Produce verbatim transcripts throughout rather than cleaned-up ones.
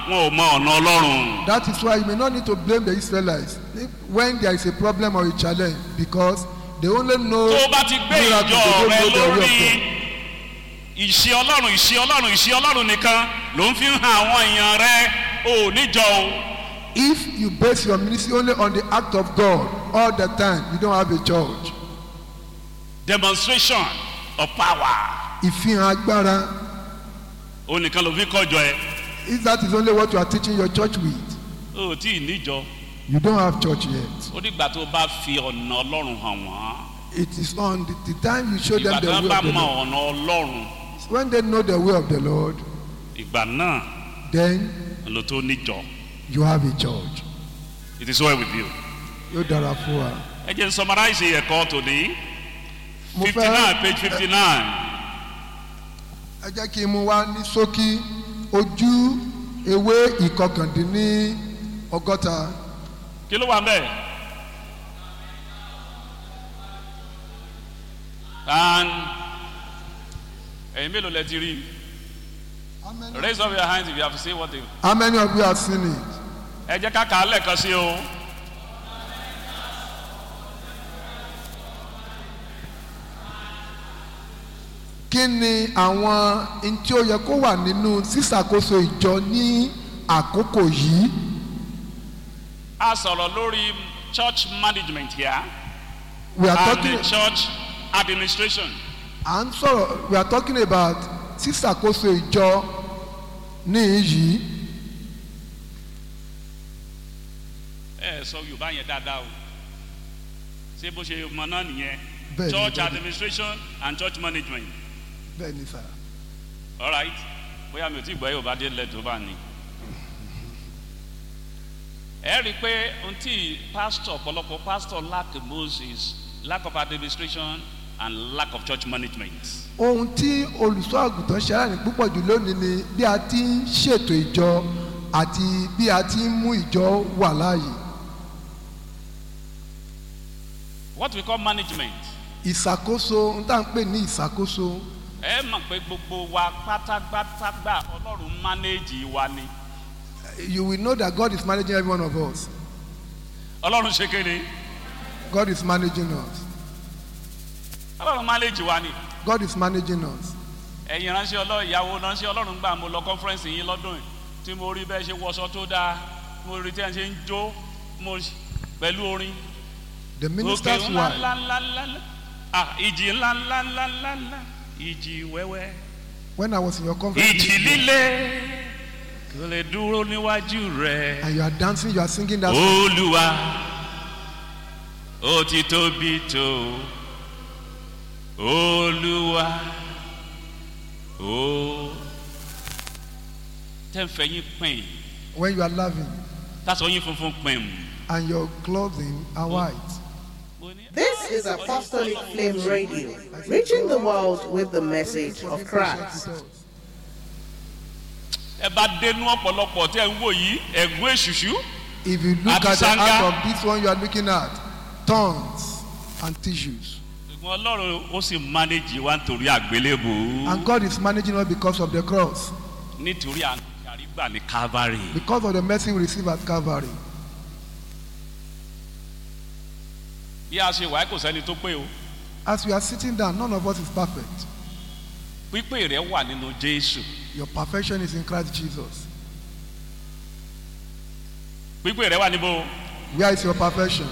wọn ò mọ ọ̀nà Ọlọ́run. That is why you may not need to blame the Israelites when there is a problem or a challenge, because they only know tó o bá ti gbé miracles, ìjọ they rẹ don't know the way of lórí God. ìṣe Ọlọ́run ìṣe Ọlọ́run ìṣe Ọlọ́run nìkan ló ń fi hàn àwọn èèyàn rẹ ò níjọ o. If you base your ministry only on the act of God all the time, you don't have a church. Demonstration of power. Ìfihàn agbára. O nìkan ló fi kọjọ ẹ. If that is only what you are teaching your church with, O ò tí ì níjọ. you don't have church yet. Ó dìgbà tó o bá fi ọ̀nà Ọlọ́run hàn wọ́n. It is on the, the time you show them Ìgbà the tó way bá of the mọ Lord. ọ̀nà Ọlọ́run. When they know the way of the Lord, Ìgbà náà then ló tó níjọ. you have a church. It is well with you. Yóò dára fún wa. Ẹ jẹ́ n summarize ẹ̀kọ́ tòní. Mo fifty fẹ́ nine page fifty nine. ẹ jẹ́ kí n mú wá ní ṣókí ojú ewé ìkọkàndínní ọgọ́ta. Kí ló wà ń bẹ̀? And ẹ̀yin mélòó lẹ ti rí? Raise up your hands if you have seen what they. How many of you have seen it? Ẹ jẹ́ ká kà á lẹ́ẹ̀kan sí o. Kí ni àwọn n tí ó yẹ kó wà nínú sísàkóso ìjọ ní àkókò yìí? A sọ̀rọ̀ lórí church management here We are and talking the church administration. à ń sọ̀rọ̀ we are talking about sísàkóso ìjọ ní yìí. Ẹ sọ Yorùbá yẹn dáadáa o. Ṣé bó ṣe mọ náà nìyẹn? Bẹ́ẹ̀ni, Church bẹ́ẹ̀ni. administration and church management. Bẹ́ẹ̀ ni sà. All right. Bóyá mi ò tí gbọ́ Yorùbá dé lẹ́tọ̀ọ́ bá ní. Ẹ rí i pé ohun tí pastor ọ̀pọ̀lọpọ̀ pastor lack most is lack of administration and lack of church management. Ohun tí olùṣọ́ àgùntàn ṣe aláìní púpọ̀ jù lónìí ni bí a ti ń ṣètò ìjọ àti bí a ti ń mú ìjọ wà láàyè. What we call management. Ìṣàkóso ń tà ń pè ní ìṣàkóso. Ẹ mọ̀ pé gbogbo wa pátápátá gbà Ọlọ́run manage wa ni. You will know that God is managing every one of us. Ọlọ́run ṣe kéde. God is managing us. Ọlọ́run manage wa ni. God is managing us. Ẹ̀yin ránṣẹ́ Ọlọ́run ìyàwó ránṣẹ́ Ọlọ́run gbà mo lọ conference yín lọ́dún yìí tí mo rí bẹ́ẹ̀ ṣe wọṣọ tó dáa mo rí tí ẹ̀ ṣe ń jó mo pẹ̀lú orin. The minister's Òkè ńlá wife. ńlá ńlá ńlá ah ìjì ńlá ńlá ńlá ńlá ńlá ìjì wẹ́wẹ́. When I was in your conference Ìjì líle kò lè dúró níwájú rẹ̀. and you are dancing, you are singing that song. Olúwa ó ti tóbi tó Olúwa ó tẹ́ ń fẹ́ yín pín When you are laughing tásọ yín funfun pín. and your clothing are white. This is Apostolic Flame Radio, reaching the world with the message of Christ. Ẹ bá dénú ọ̀pọ̀lọpọ̀ tẹ́ ń wò yìí ẹ̀gún èṣùṣù. If you look Àti at the sanga. heart of this one you are looking at, tongues and tissues. Ṣùgbọ́n Ọlọ́run ó sì manage wa nítorí àgbélébùú. And God is managing us because of the cross, Nítorí àrígbà ní Calvary. because of the mercy we receive at Calvary. Bí a ṣe wà kò sẹ́ni tó pé o. As we are sitting down, none of us is perfect. Pípé rẹ̀ wà nínú Jésù. Your perfection is in Christ Jesus. Pípé rẹ̀ wà níbo. Where is your perfection?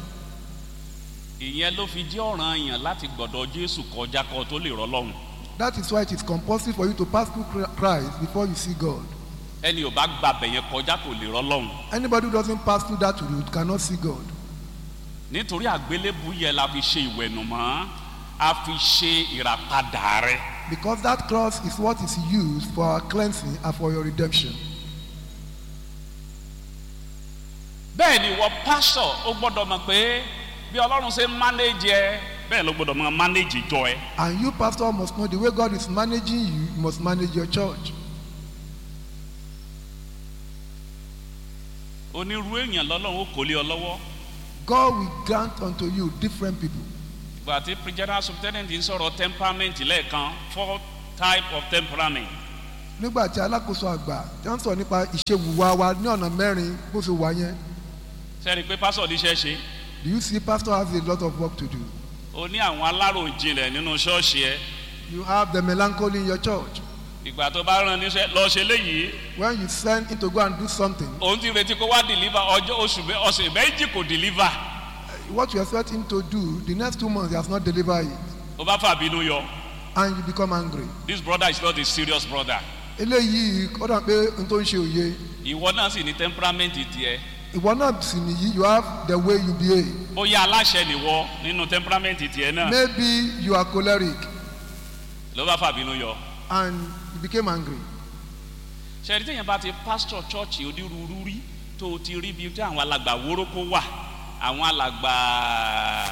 Ìyẹn ló fi jẹ́ ọ̀ranyàn láti gbọ̀dọ̀ Jésù kọjá kó tó lè rọ́ Ọlọ́run. That is why it is compulsory for you to pass through Christ before you see God. Ẹni ò bá gba bẹ̀yẹn kọjá kò lè rọ́ Ọlọ́run. Anybody who doesn't pass through that route cannot see God. Nítorí àgbélébùú yẹn la fi ṣe ìwẹ̀nùmọ́ a fi ṣe ìràpadà rẹ̀. Because that cross is what is used for our cleansing and for your redemption. Bẹ́ẹ̀ ni ìwọ pásọ̀ ó gbọ́dọ̀ mọ̀ pé bí Ọlọ́run ṣe ń manage ẹ bẹ́ẹ̀ ló gbọ́dọ̀ mọ̀ manage ìjọ ẹ. And you, pastor, must know the way God is managing you, you must manage your church. Onírú èèyàn lọ́lọ́run ó kò lé ọ lọ́wọ́. God will grant unto you different people. Ìgbà tí general superintendent ń sọ̀rọ̀ temperament lẹ́ẹ̀kan four type of temperament. nígbà tí alákòóso àgbà tí wọ́n sọ nípa ìṣèwùwà wa ní ọ̀nà mẹ́rin bó ṣe wà yẹn. sẹ́ni pé pásọ̀ níṣẹ́ ṣe. Do you see pastor has a lot of work to do? o ní àwọn aláròjinlẹ̀ nínú ṣọ́ọ̀ṣì ẹ. You have the melancholy in your church. ìgbà tó bá rán níṣẹ́ lọ ṣe léyìí. When you send him to go and do something. òun ti retí kó wá deliver ọjọ́ oṣù ọ̀sẹ̀ méjì kò deliver. What you expect him to do the next two months he has not delivered it. ó bá fà bínú yọ. And you become angry. This brother is not a serious brother. Eléyìí ó dà pé n tó ń ṣe òye. ìwọ náà sì ní temperament tiẹ̀. Ìwọ náà sì nìyí you have the way you behave. bóyá aláṣẹ nìwọ nínú temperament tiẹ̀ náà. Maybe you are choleric. ló bá fà bínú yọ. And you became angry. ṣèlérí téèyàn bá ti pastor church onírúurú rí tó o ti rí bí tí àwọn alàgbà wórókó wà àwọn alàgbà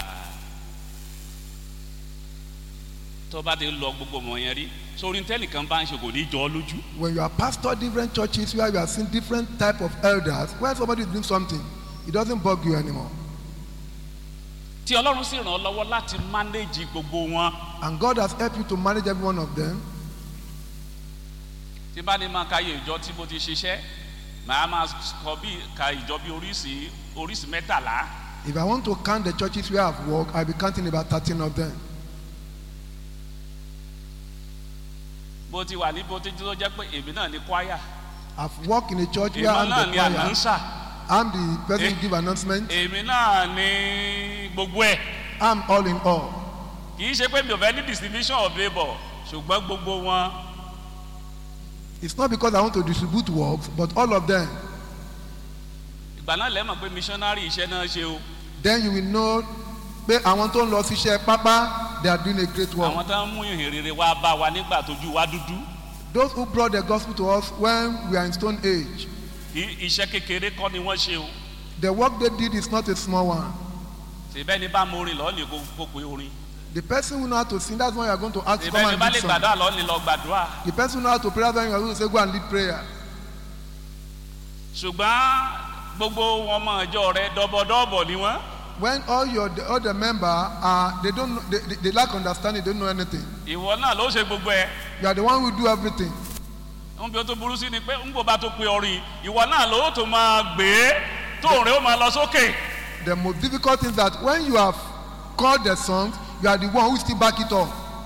tó bá ti lọ gbogbo ọmọ yẹn rí sórí tẹ́nìkan bá ń ṣe kò ní jọ ọ́ lójú. When you are pastor different churches where you are seeing different type of elders, when somebody is doing something, it doesn't bug you anymore. tí ọlọ́run sì ràn ọ́ lọ́wọ́ láti manage gbogbo wọn. And God has helped you to manage every one of them. tí bá ní máa ka iye ìjọ tí mo ti ṣiṣẹ́ màá máa kọ bí ka ìjọ bí oríṣi oríṣi mẹ́tàlá. If I want to count the churches where I have worked, I'll be counting about thirteen of them. bó ti wà ní bó ti tó jẹ́ pé èmi náà ní choir. I've worked in a church where èmi I'm náà the ní choir. announcer. I'm the person who give announcement. èmi náà ní gbogbo ẹ̀. I'm all in all. kì í ṣe pé mi ò fẹ́ ní distribution of labour ṣùgbọ́n gbogbo wọn. It's not because I want to distribute works, but all of them. ìgbà náà lẹ́mọ̀ pé missionary iṣẹ́ náà ṣe o. Then you will know pé àwọn tó ń lọ síṣẹ́ pápá they are doing a great work. àwọn tó ń mú ìhìn rere wá bá wa nígbà tójú wa dúdú. Those who brought the gospel to us when we are in stone age. iṣẹ́ kékeré kọ́ ni wọ́n ṣe o. The work they did is not a small one. ṣèbẹ́ ni bá mo orin lọ́ọ́ ní kó pe orin. The person who know how to sing, that's why you are going to ask to come ṣèbẹ́ ni and bá lead lè song. gbàdúrà lọ́ọ́ ní lọ gbàdúrà. The person who know how to pray, that's why you are going to say go and lead prayer. ṣùgbọ́n gbogbo wọn mọ ìjọ rẹ dọ́bọ̀dọ́bọ̀ ni wọ́n. When all your the other member are they don't know, they, they, they lack understanding, they don't know anything. ìwọ náà ló ṣe gbogbo ẹ. You are the one who do everything. ń bí o tó burú sí ni pé ń bò bá tó pe orin ìwọ náà ló tó máa gbé tóun rẹ ó máa lọ sókè. The most difficult thing is that when you have called the song, you are the one who still back it up.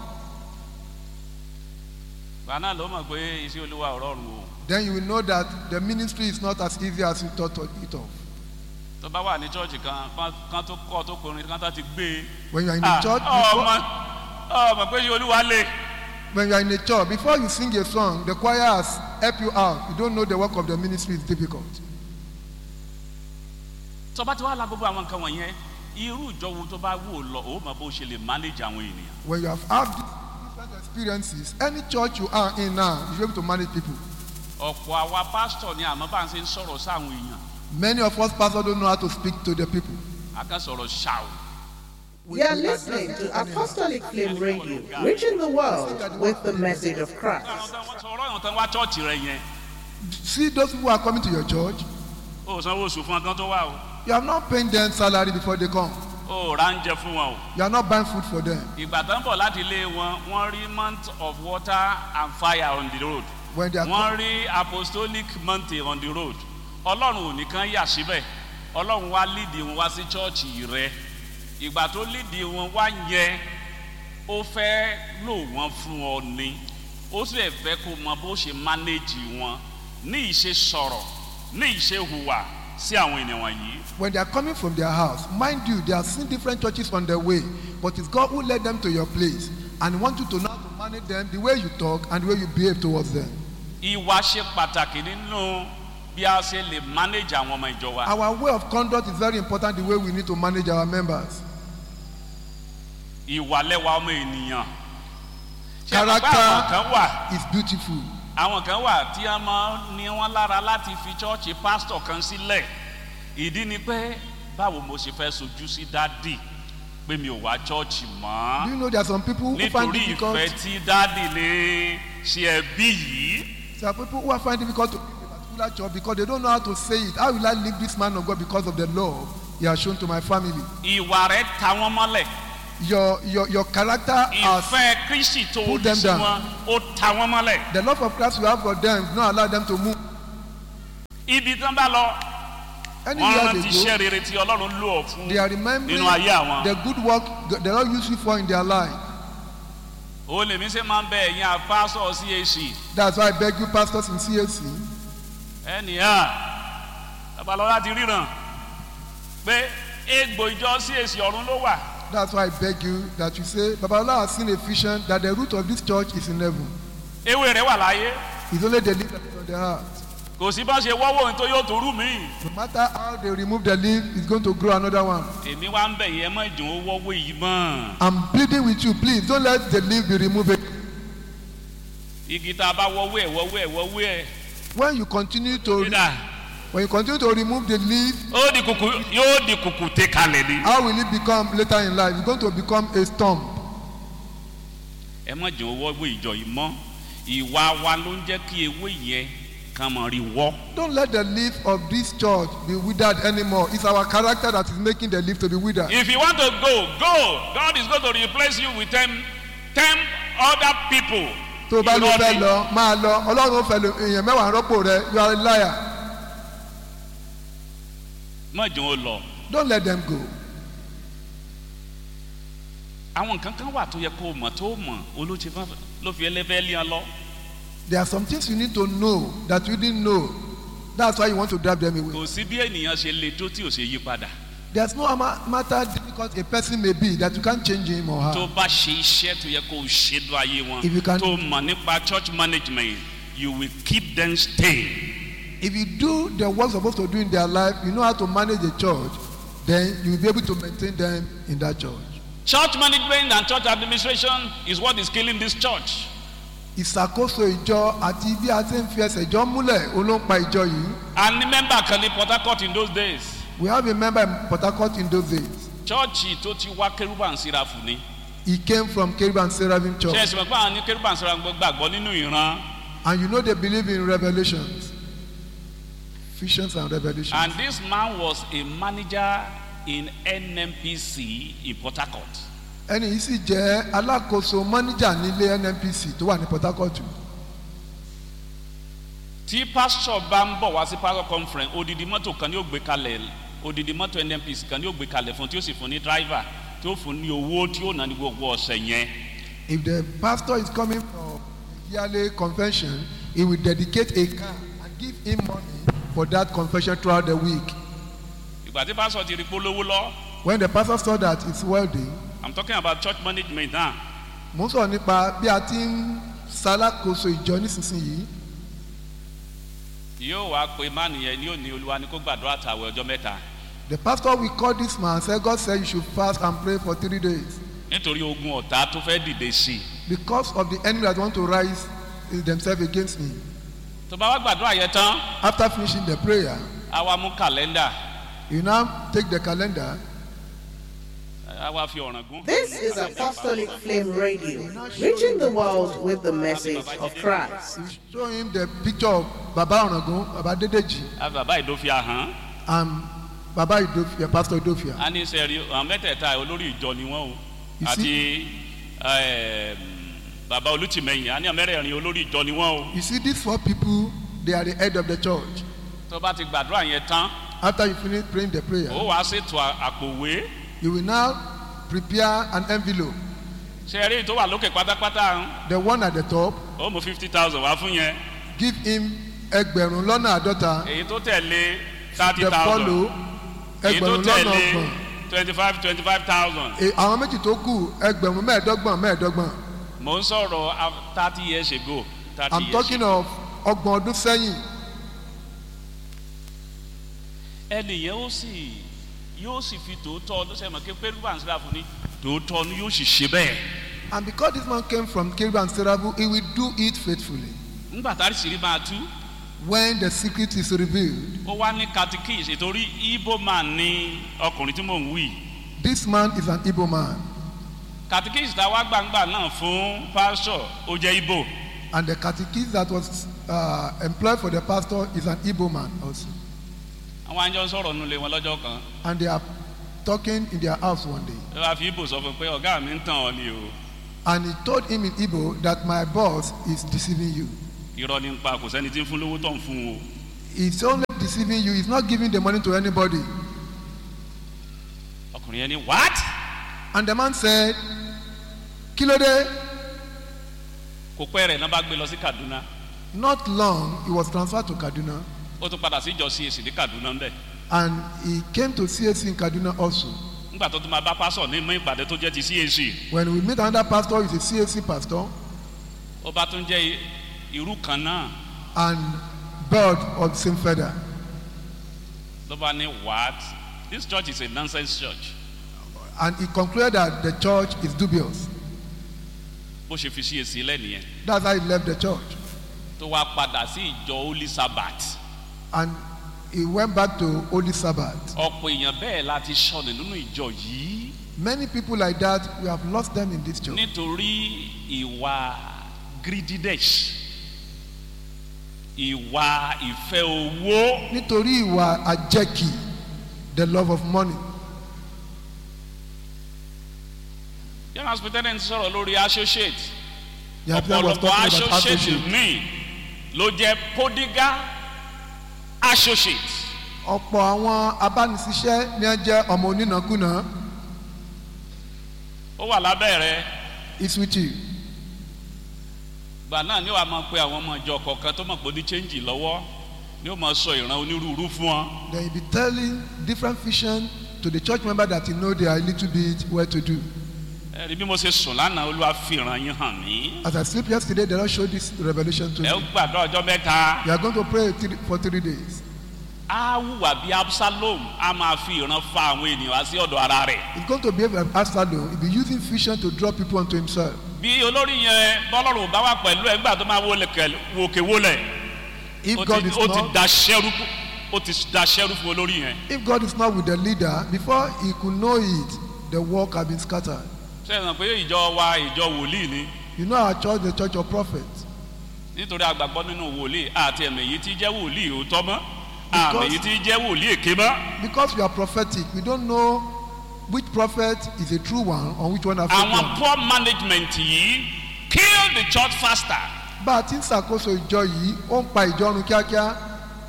ìgbà náà ló mọ̀ pé iṣẹ́ olúwa ọ̀rọ̀ ọ̀run o. Then you will know that the ministry is not as easy as you thought it of. tó bá wà ní chọ́ọ̀chì kan kan tó kọ́ tó kọrin kan tó ti gbé e. When you are in a church, ọmọ before, ọmọ pé iṣẹ́ olúwa lè. when you are in a church, before you sing a song, the choir has helped you out. You don't know the work of the ministry is difficult. tó bá ti wá la gbogbo àwọn nǹkan wọ̀nyẹn irú ìjọ wo tó bá wù ọ́ lọ ó mọ bó ṣe lè manage àwọn ènìyàn. When you have had different experiences, any church you are in now, you should be able to manage people. ọ̀pọ̀ àwa pásítọ̀ ni àmọ́ bá ń ṣe ń sọ̀rọ̀ sáwọn èèyàn. Many of us pastors don't know how to speak to the people. a kàn sọ̀rọ̀ ṣáò. You are listening to Apostolic Flame Radio, reaching the world with the message of Christ. sọ̀rọ̀ ọ̀hún tán wá chọ́ọ̀chì rẹ yẹn. See those people who are coming to your church, ó sanwó oṣù fún ọkàn tó wá o. you are not paying them salary before they come. ó ra ń jẹ fún wọn o. You are not buying food for them. ìgbà tó ń bọ̀ láti ilé wọn wọ́n rí month of water and fire on the road. When they are wọ́n rí apostolic mountain on the road. ọlọ́run ò nìkan yà síbẹ̀ ọlọ́run wá lídìí wọn wá sí chọ́ọ̀chì rẹ. ìgbà tó lídìí wọn wá yẹn ó fẹ́ lò wọ́n fún ọ ni ó sì fẹ́ kó mọ bó ṣe manage wọn ní ìṣe sọ̀rọ̀ ní ìṣe hùwà sí àwọn ènìyàn wọ̀nyí. when they are coming from their house, mind you, they are seeing different churches on their way, but it's God who led them to your place and want you to know how to manage them, the way you talk and the way you behave towards them. ìwà ṣe pàtàkì nínú bí a ṣe lè manage àwọn ọmọ ìjọ wa. Our way of conduct is very important, the way we need to manage our members. ìwà lẹ́wà ọmọ ènìyàn. ṣé àwọn Character kan wà is beautiful. àwọn kan wà tí a máa ní wọn lára láti fi chọ́ọ̀chì pásítọ̀ kan sílẹ̀ ìdí ni pé báwo mo ṣe fẹ́ sojú sí dádì pé mi ò wá chọ́ọ̀chì Do mọ́ you know there are some people who find nítorí it difficult? ìfẹ́ tí dádì lè ṣe ẹbí yìí. There are people who are finding it difficult to leave a particular church because they don't know how to say it. How will I leave this man of God because of the love he has shown to my family? ìwà rẹ̀ ta wọ́n mọ́lẹ̀. your your your character has ìfẹ́ Kristi tó put ní them sí down. wọn ó ta wọ́n mọ́lẹ̀. the love of Christ you have for them do not allow them to move. ibi tí wọ́n bá lọ Anywhere wọ́n they rántí iṣẹ́ go, rere tí Ọlọ́run lò ọ́ fún they are remembering nínú ayé àwọn. the good work the Lord used you for in their life. ó lè mí ṣe máa ń bẹ ẹ̀yin àpásọ̀ C A C That's why I beg you pastors in C A C. ẹnìyàn Babalọ́lá ti ríran pé egbò ìjọ C A C ọ̀run ló wà. That's why I beg you that you say, Babalola has seen a vision that the root of this church is in heaven. ewé rẹ̀ wà láyé It's only the leaf that is on the heart. kò sí bá ṣe wọ́wọ́ ní tó yóò tó rú mi. No matter how they remove the leaf, it's going to grow another one. èmi wá ń bẹ̀ yẹn mọ́ ìdùn ó wọ́wọ́ yìí mọ́. I'm pleading with you, please don't let the leaf be removed. igi tá a bá wọ́wọ́ ẹ̀ wọ́wọ́ ẹ̀ wọ́wọ́ ẹ̀. When you continue to kódà when you continue to remove the leaf, ó di kùkù yóò di kùkù tẹ kalẹ̀ ni. how will it become later in life? It's going to become a stump. ẹ má jẹ́ owó ewé ìjọ yìí mọ́ ìwà wa ló ń jẹ́ kí ewé yẹn kàn mọ̀ rí wọ́. Don't let the leaf of this church be withered anymore. It's our character that is making the leaf to be withered. if you want to go go God is going to replace you with ten ten other people. tó o bá lọ Irọ́ fẹ́ ni. lọ máa lọ ọlọ́run ó fẹ́ lo èèyàn mẹ́wàá rọ́pò rẹ. You are a liar. má jẹ́ ó lọ. Don't let them go. àwọn nǹkan kan wà tó yẹ kó o mọ̀ tó o mọ̀ olóṣè ló fi ẹlẹ́fẹ́ lé ọ lọ. There are some things you need to know that you didn't know. That's why you want to drive them away. kò sí bí ènìyàn ṣe le tó tí ò ṣe yí padà. There's no ama- matter difficult a person may be that you can't change him or tó her. bá ṣe iṣẹ́ tó yẹ kó o ṣe lọ ayé wọn If you can- tó mọ̀ nípa church management you will keep them staying. If you do the work you're supposed to do in their life, you know how to manage a church, then you will be able to maintain them in that church. church management and church administration is what is killing this church. Ìṣàkóso ìjọ àti bí a ti ń fi ẹsẹ̀ ìjọ múlẹ̀ ó ló ń pa ìjọ yìí. a ní mẹ́mbà kan ní Port Harcourt in those days. We have a member in Port Harcourt in those days. chọ́ọ̀chì tó ti wá kérúbà ń síráfù ni. He came from Cherub and Seraphim ṣe Church. ẹ̀sìn mọ̀ pé àwọn ní kérúbà ń síráfù gbàgbọ́ nínú ìran. And you know they believe in revelations. Visions and revelations. and this man was a manager in N M P C in Port Harcourt. Ẹni yìí sì jẹ́ alákòóso mọ́níjà nílé N M P C tó wà ní Port Harcourt. tí pásítọ̀ bá ń bọ̀ wá sí pastor conference odidi mọ́tò kan ní ó gbé kalẹ̀ odidi mọ́tò N M P C kan ní ó gbé kalẹ̀ fún tí ó sì fún ní driver tí ó fún ní owó tí ó ná ní gbogbo ọ̀sẹ̀ yẹn. If the pastor is coming from yearly convention, he will dedicate a car and give him money for that convention throughout the week. ìgbà tí pásítọ̀ ti rí polówó lọ. When the pastor saw that it's wealthy, I'm talking about church management now. mo ń sọ̀rọ̀ nípa bí a ti ń ṣalákòóso ìjọ nísinsìnyí. yóò wá pé mánu yẹn ní òní olúwa ni kó gbàdúrà àtàwẹ̀ ọjọ́ mẹ́ta. The pastor will call this man and say, God said you should fast and pray for three days. nítorí ogun ọ̀tá tó fẹ́ dìde sí i. Because of the enemy that want to rise themselves against me. tó bá wá gbàdúrà yẹn tán After finishing the prayer, á wá mú kàlẹ́ndà you now take the calendar. á wá fi ọ̀ràn gún. This is Apostolic Flame Radio, reaching the world with the message of Christ. You show him the picture of Baba Orangun, Baba Dedeji, á bàbá ìdófìá hàn. and Baba Idofia, Pastor Idofia. á ní sẹ́rí àwọn mẹ́tẹ̀ẹ̀ta olórí ìjọ ni wọ́n o. You àti eh, bàbá olùtìmẹ̀yìn á ní àmẹ́rẹ̀ẹ̀rin olórí ìjọ ni wọ́n o. You see, these four people, they are the head of the church. tó bá ti gbàdúrà yẹn tán After you finish praying the prayer, ó wàá ṣètò àpòwé. you will now prepare an envelope. sẹ́rí tó wà lókè pátápátá The one at the top, ó mú fifty thousand wá fún yẹn. give him ẹgbẹ̀rún lọ́nà àádọ́ta. èyí tó tẹ̀lé thirty The thousand. follow, èyí tó ẹgbẹ̀rún lọ́nà tẹ̀lé ọgbọ̀n. twenty five twenty five thousand. E- àwọn méjì tó kù ẹgbẹ̀rún mẹ́ẹ̀ẹ́dọ́gbọ̀n mẹ́ẹ̀ẹ́dọ́gbọ̀n. mo ń sọ̀rọ̀ ah, thirty years ago. thirty I'm years talking ago. of ọgbọ̀n ọdún sẹ́yìn. ẹnìyẹn ó sì yóò sì fi tòótọ́ ọdún sẹ́yìn mọ̀ kí pẹ́rú bá ń síra fún ni tòótọ́ ni yóò sì ṣe bẹ́ẹ̀. And because this man came from Cherub and Seraphim, he will do it faithfully. nígbà tá a sì rí máa tú When the secret is revealed, ó wá ní catechist ìtorí Igbo man ní ọkùnrin tí mò ń wí. this man is an Igbo man. catechist tá a wá gbangba náà fún pastor ó jẹ́ Igbo. And the catechist that was uh, employed for the pastor is an Igbo man also. àwọn àjọ ń sọ̀rọ̀ nulẹ̀ wọn lọ́jọ́ kan. And they are talking in their house one day. ẹ wá fi ibo sọ fún pé ọ̀gá mi ń tàn ọ́ ni o. And he told him in Igbo that my boss is deceiving you. irọ́ ní pa kò sẹ́ni tí ń fún lówó tó ń fún o. He's only deceiving you. He's not giving the money to anybody. ọkùnrin yẹn ni what. And the man said, Kílódé? kò pẹ́ rẹ̀ náà bá gbé lọ sí Kaduna. Not long, he was transferred to Kaduna. ó tún padà sí ìjọ C A C ní Kaduna ń bẹ̀. And he came to C A C in Kaduna also. nígbà tó tún máa bá pásọ̀ ní mú ìpàdé tó jẹ́ ti C A C. When we meet another pastor, he's a C A C pastor. ó bá tún jẹ́ irú kan náà. And bird of the same feather. ló bá ní what. This church is a nonsense church. And he concluded that the church is dubious. bó ṣe fi C A C lẹ́nìyẹn. That's how he left the church. tó wá padà sí ìjọ Holy Sabbath. And he went back to Holy Sabbath. ọ̀pọ̀ èèyàn bẹ́ẹ̀ láti sọnù nínú ìjọ yìí. Many people like that, we have lost them in this church. nítorí ìwà greediness, ìwà ìfẹ́ owó. Nítorí ìwà àjẹkì, the love of money. yàrá hospital sọ̀rọ̀ lórí associate. The Apostle was ọ̀pọ̀lọpọ̀ talking about associate associate. míì ló jẹ́ prodigal associate. Ọ̀pọ̀ àwọn abánisíṣẹ́ ni wọ́n jẹ́ ọmọ onínàkúnà. ó wà lábẹ́ rẹ̀. It's with you. gbà náà ni wàá máa pe àwọn ọmọ ìjọ kọ̀ọ̀kan tó mọ̀ pé ó ní change lọ́wọ́ ni ó máa sọ ìran onírúurú fún wọn. Then you be telling different vision to the church member that you know they are a little bit well to do. ẹ̀rí bí mo ṣe sùn lánàá Olúwa fi ìran yín hàn mí. As I sleep yesterday, the Lord showed this revelation to ẹ ó me. gbàdúrà ọjọ́ mẹ́ta. We are going to pray three, for three days. á hùwà bí Absalom á máa fi ìran fa àwọn ènìyàn wá sí ọ̀dọ̀ ara rẹ̀. He's going to behave like Absalom. He'll be using vision to draw people onto himself. bí olórí yẹn bọ́lọ́run bá wà pẹ̀lú ẹ̀ nígbà tó máa wọlé wòkè wọlé. If ó God ti is ó ti not, da ṣẹ́rú ó ti da ṣẹ́rú fún olórí yẹn. if God is not with the leader, before he could know it, the work had been scattered. ṣé ẹ mọ̀ pé ìjọ wa ìjọ wòlíì ni. You know our church, the church of prophets. nítorí àgbàgbọ́ nínú wòlíì àti ẹ̀mí èyí tí jẹ́ wòlíì òótọ́ mọ́ àmì èyí tí jẹ́ wòlíì èké mọ́. Because we are prophetic, we don't know which prophet is a true one or which one is a fake àwọn one. poor management yìí kill the church faster. Bá a ti ń ṣàkóso ìjọ yìí, ó ń pa ìjọ run kíákíá.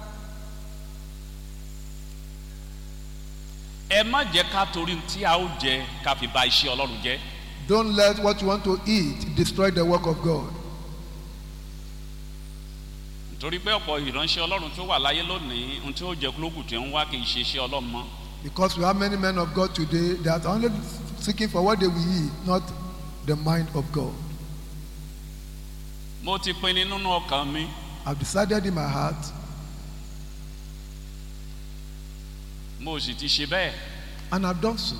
ẹ má jẹ́ ká torí tí a ó jẹ ká fi bà iṣẹ́ Ọlọ́run jẹ́. Don't let what you want to eat destroy the work of God. nítorí pé ọ̀pọ̀ ìránṣẹ́ Ọlọ́run tó wà láyé lónìí ohun tí ó jẹ kúlókù tí ń wá kì í ṣe iṣẹ́ Ọlọ́run mọ́. Because we have many men of God today that are only seeking for what they will eat, not the mind of God. mo ti pinnu nínú ọkàn mi. I've decided in my heart, mo sì ti ṣe bẹ́ẹ̀. and I've done so.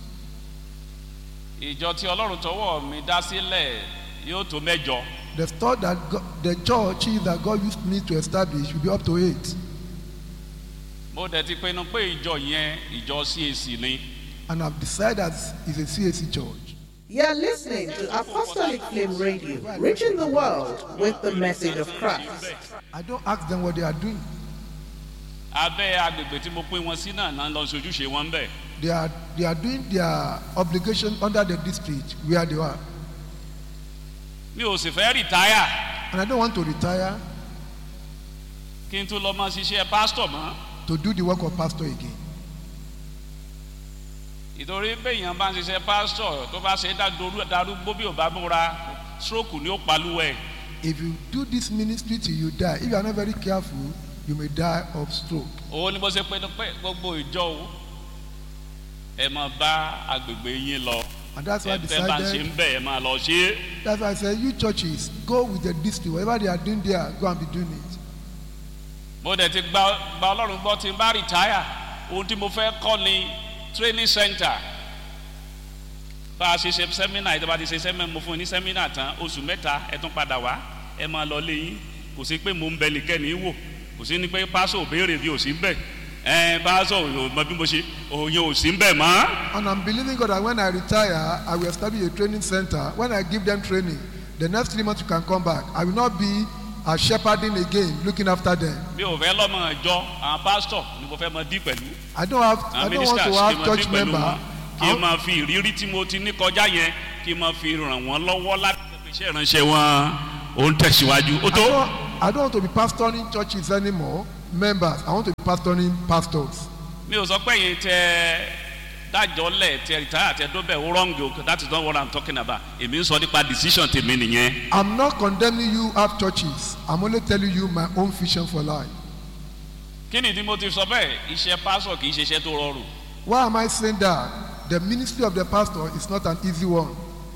ìjọ tí Ọlọ́run tọwọ́ mi dá sílẹ̀ yóò tó mẹ́jọ. The thought that God, the church that God used me to establish will be up to eight. mo dẹ̀ ti pinnu pé ìjọ yẹn ìjọ C A C ni. And I've decided that it's a C A C church. You're listening to Apostolic Flame Radio, reaching the world with the message of Christ. I don't ask them what they are doing. abẹ́ agbègbè tí mo pín wọn sí náà náà lọ sojúṣe wọn bẹ́ẹ̀. They are, they are doing their obligation under the district where they are. mi ò sì fẹ́ rìtáyà And I don't want to retire kí n tún lọ máa ṣiṣẹ́ pásítọ̀ mọ́. to do the work of pastor again. ìtorí béèyàn bá ń ṣiṣẹ́ pásítọ̀ tó bá ṣe é darúgbó bí ò bá múra stroke ni ó palúwẹ̀. If you do this ministry till you die, if you are not very careful, you may die of stroke. òun ni mo ṣe pinnu pé gbogbo ìjọ o ẹ máa bá agbègbè yín lọ. And that's why I ẹ fẹ́ bá ń ṣe decided, ń bẹ̀ ẹ máa lọ ṣe é. that's why I said, you churches, go with the district. Whatever they are doing there, go and be doing it. mo dẹ̀ ti gba gba Ọlọ́run gbọ́ tí n bá rìtáyà ohun tí mo fẹ́ kọ́ ni training center. bá a ṣe ṣe sẹ́mínà ìjọba ti ṣe sẹ́mínà mo fún un ní sẹ́mínà tán oṣù mẹ́ta ẹ tún padà wá ẹ máa lọ léyìn kò sí pé mo ń bẹ nìkẹ́ni wò kò sí ní pé pásọ̀ òbéèrè bí ò sí ń bẹ̀ ẹ pásọ̀ ò mọ bí mo ṣe òye ò sí ń bẹ̀ mọ́. And I'm believing God that when I retire, I will establish a training center. When I give them training, the next three months you can come back. I will not be are shepherding again, looking after them. mi ò fẹ́ lọ́mọ ìjọ àwọn pásítọ̀ ni mo fẹ́ mọ dí pẹ̀lú. I don't have, I àwọn don't want ministers to kí n have mọ dí church pẹ̀lú member. wọn kí I n máa fi ìrírí tí mo ti ní kọjá yẹn kí n máa fi ràn wọ́n lọ́wọ́ láti pèpè iṣẹ́ ìránṣẹ́ wọn ó ń tẹ̀síwájú ó I tó. don't, I don't want to be pastoring churches anymore, members. I want to be pastoring pastors. mi ò sọ pé yẹn tẹ dájọ́ lẹ̀ tẹ rìtáyà tẹ dóbẹ̀ ó wrong o that is not what I'm talking about èmi ń sọ nípa decision tèmi nìyẹn. I'm not condemning you have churches. I'm only telling you my own vision for life. kí ni ìdí mo ti sọ bẹ́ẹ̀ iṣẹ́ pásọ̀ kì í ṣe iṣẹ́ tó rọrùn. Why am I saying that? The ministry of the pastor is not an easy one.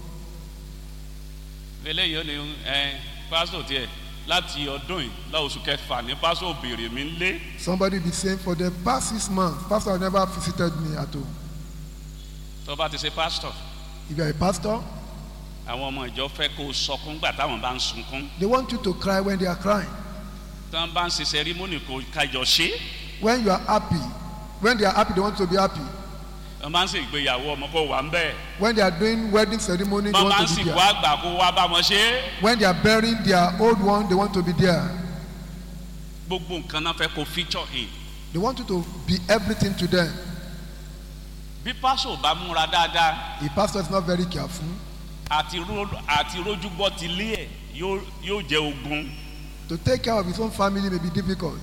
eléyìí ó ní ẹ pásọ̀ tiẹ̀ láti ọdún yìí láoṣù kẹfà ní pásọ̀ òbèrè mi ń lé. Somebody be saying for the past six months, pastor has never visited me at home. tó bá ti ṣe pásítọ̀ If you are a pastor, àwọn ọmọ ìjọ fẹ́ kó o sọkún gbà táwọn bá ń sunkún they want you to cry when they are crying. tí wọ́n bá ń ṣe sẹ́rímọ́nì kó kájọ ṣe When you are happy, when they are happy, they want you to be happy. wọ́n bá ń ṣe ìgbéyàwó ọmọ kó wà ń bẹ́ẹ̀ When they are doing wedding ceremony, they wọ́n bá ń want to be sìnkú there. àgbà kó wá bá wọn ṣe When they are burying their old one, they want to be there. gbogbo nǹkan náà fẹ́ kó feature in. They want you to be everything to them. bí pásọ̀ bá múra dáadáa A pastor is not very careful. àti ró- àti rójúgbọ́ ti lé ẹ̀ yóò yóò jẹ́ ogun. To take care of his own family may be difficult.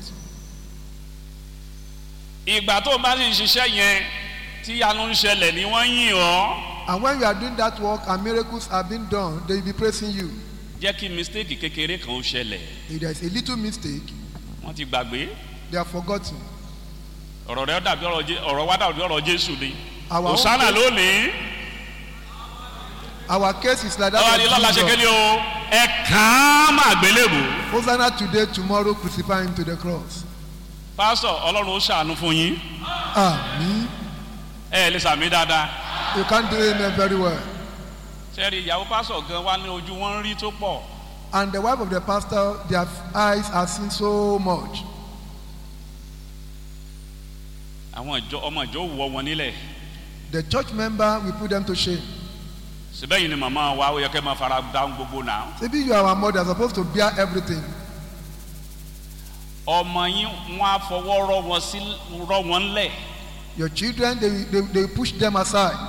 ìgbà tó o bá sì ń ṣiṣẹ́ yẹn tí yanu ń ṣẹlẹ̀ ni wọ́n yìn ọ́. And when you are doing that work and miracles are being done, they will be praising you. jẹ́ kí mistake kékeré kan ó ṣẹlẹ̀ If there is a little mistake, wọ́n ti gbàgbé they are forgotten. ọ̀rọ̀ rẹ̀ dàbí ọ̀rọ̀ Jé- ọ̀rọ̀ wa dàbí ọ̀rọ̀ Jésù ni. Our own Hosanna case- lónìí. Our case is like that ọ̀rọ̀ ni lọ́la ṣe of kéde Jesus. o ẹ kàn án máa gbélébò. Hosanna today, tomorrow crucify him to the cross. pásítọ̀ ọlọ́run ó ṣàánú fún yín Amen. ẹ lè sàmì dáadáa. You can't do amen very well. sẹ́ẹ̀rì ìyàwó pásítọ̀ gan wa ní ojú wọn ń rí tó pọ̀. And the wife of the pastor, their eyes are seen so much. àwọn ìjọ ọmọ ìjọ wọ wọn nílẹ̀. The church member will put them to shame. síbẹ̀ yìí ni màmá wa ó yẹ kẹ́ máa fara dáhùn gbogbo náà. Maybe you are our mother, supposed to bear everything. ọmọ yín wọn á fọwọ́ rọ wọn sí rọ wọn lẹ̀. Your children, they, they, they push them aside.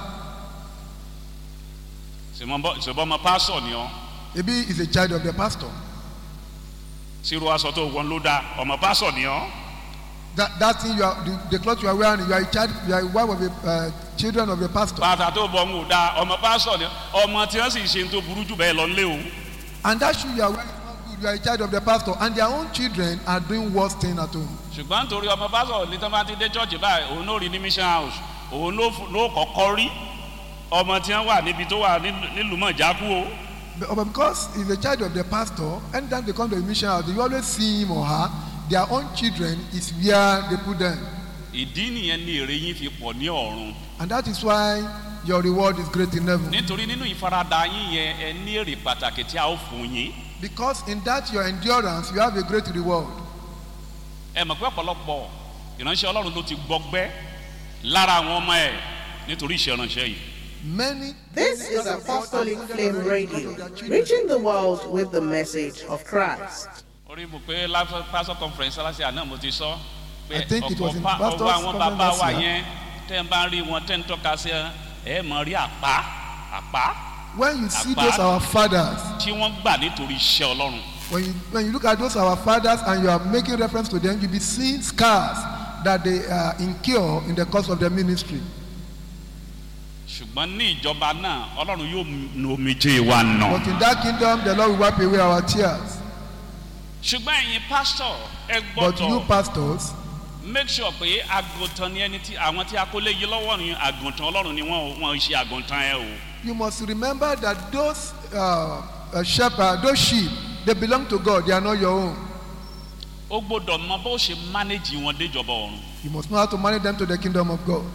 ṣùgbọ́n ọmọ pásítọ̀ ni ọ́. Maybe he's a child of the pastor. sírú aṣọ tó wọn ló dáa ọmọ pásítọ̀ ni ọ́. That, that thing you are, the, the cloth you are wearing, you are a child, you are a wife of the uh, children of the pastor. bàtà tó bọ̀ ń wò dáa ọmọ pásítọ̀ ni ọ́. ọmọ tí wọ́n sì ṣe tó burú jù bẹ́ẹ̀ lọ nílé o. And that shoe you are wearing is not good. You are a child of the pastor, and their own children are doing worse thing at home. ṣùgbọ́n nítorí ọmọ pásítọ̀ ní tán bá ti dé church báyìí òun ló rí ní mission house òun ló ló kọ́kọ́ rí ọmọ tí wọ́n wà níbi tó wà nílùú mọ̀jákú o. But, but because he's a child of the pastor, anytime they come to the mission house, you always see him or her. Their own children is where they put them. ìdí nìyẹn ni èrè yín fi pọ̀ ní ọ̀run. And that is why your reward is great in heaven. nítorí nínú ìfaradà yín yẹn ẹ ní èrè pàtàkì tí a ó fún yín. Because in that your endurance, you have a great reward. ẹ mọ̀ pé ọ̀pọ̀lọpọ̀ ìránṣẹ́ ọlọ́run ló ti gbọgbẹ́ lára àwọn ọmọ ẹ̀ nítorí iṣẹ́ ìránṣẹ́ yìí. Many. This is Apostolic Flame Radio, reaching the world with the message of Christ. orí mo pé láfẹ́ pastor conference aláṣẹ àná mo ti sọ pé I think it was in ọ̀pọ̀ pastor's ọwọ́ àwọn conference bàbá wa last year. yẹn tẹ́ ń bá rí wọn tẹ́ ń tọ́ka sí ẹ mọ̀ rí àpá àpá When you see Apart- those our fathers, tí wọ́n gbà nítorí iṣẹ́ ọlọ́run. when you when you look at those our fathers and you are making reference to them, you be seeing scars that they uh, incur in the course of their ministry. ṣùgbọ́n ní ìjọba náà ọlọ́run yóò nu omijé wa nà. But in that kingdom, the Lord will wipe away our tears. ṣùgbọ́n ẹ̀yin pásítọ̀ ẹ But you gbọ́dọ̀ pastors, make sure pé àgùntàn ni ẹni tí àwọn tí a kó lé yí lọ́wọ́ ni àgùntàn ọlọ́run ni wọ́n wọ́n ṣe àgùntàn ẹ o. you must remember that those uh, uh, shepherds, those sheep, they belong to God. They are not your own. ó gbọ́dọ̀ mọ bó ṣe manage wọn déjọba ọ̀run. You must know how to manage them to the kingdom of God.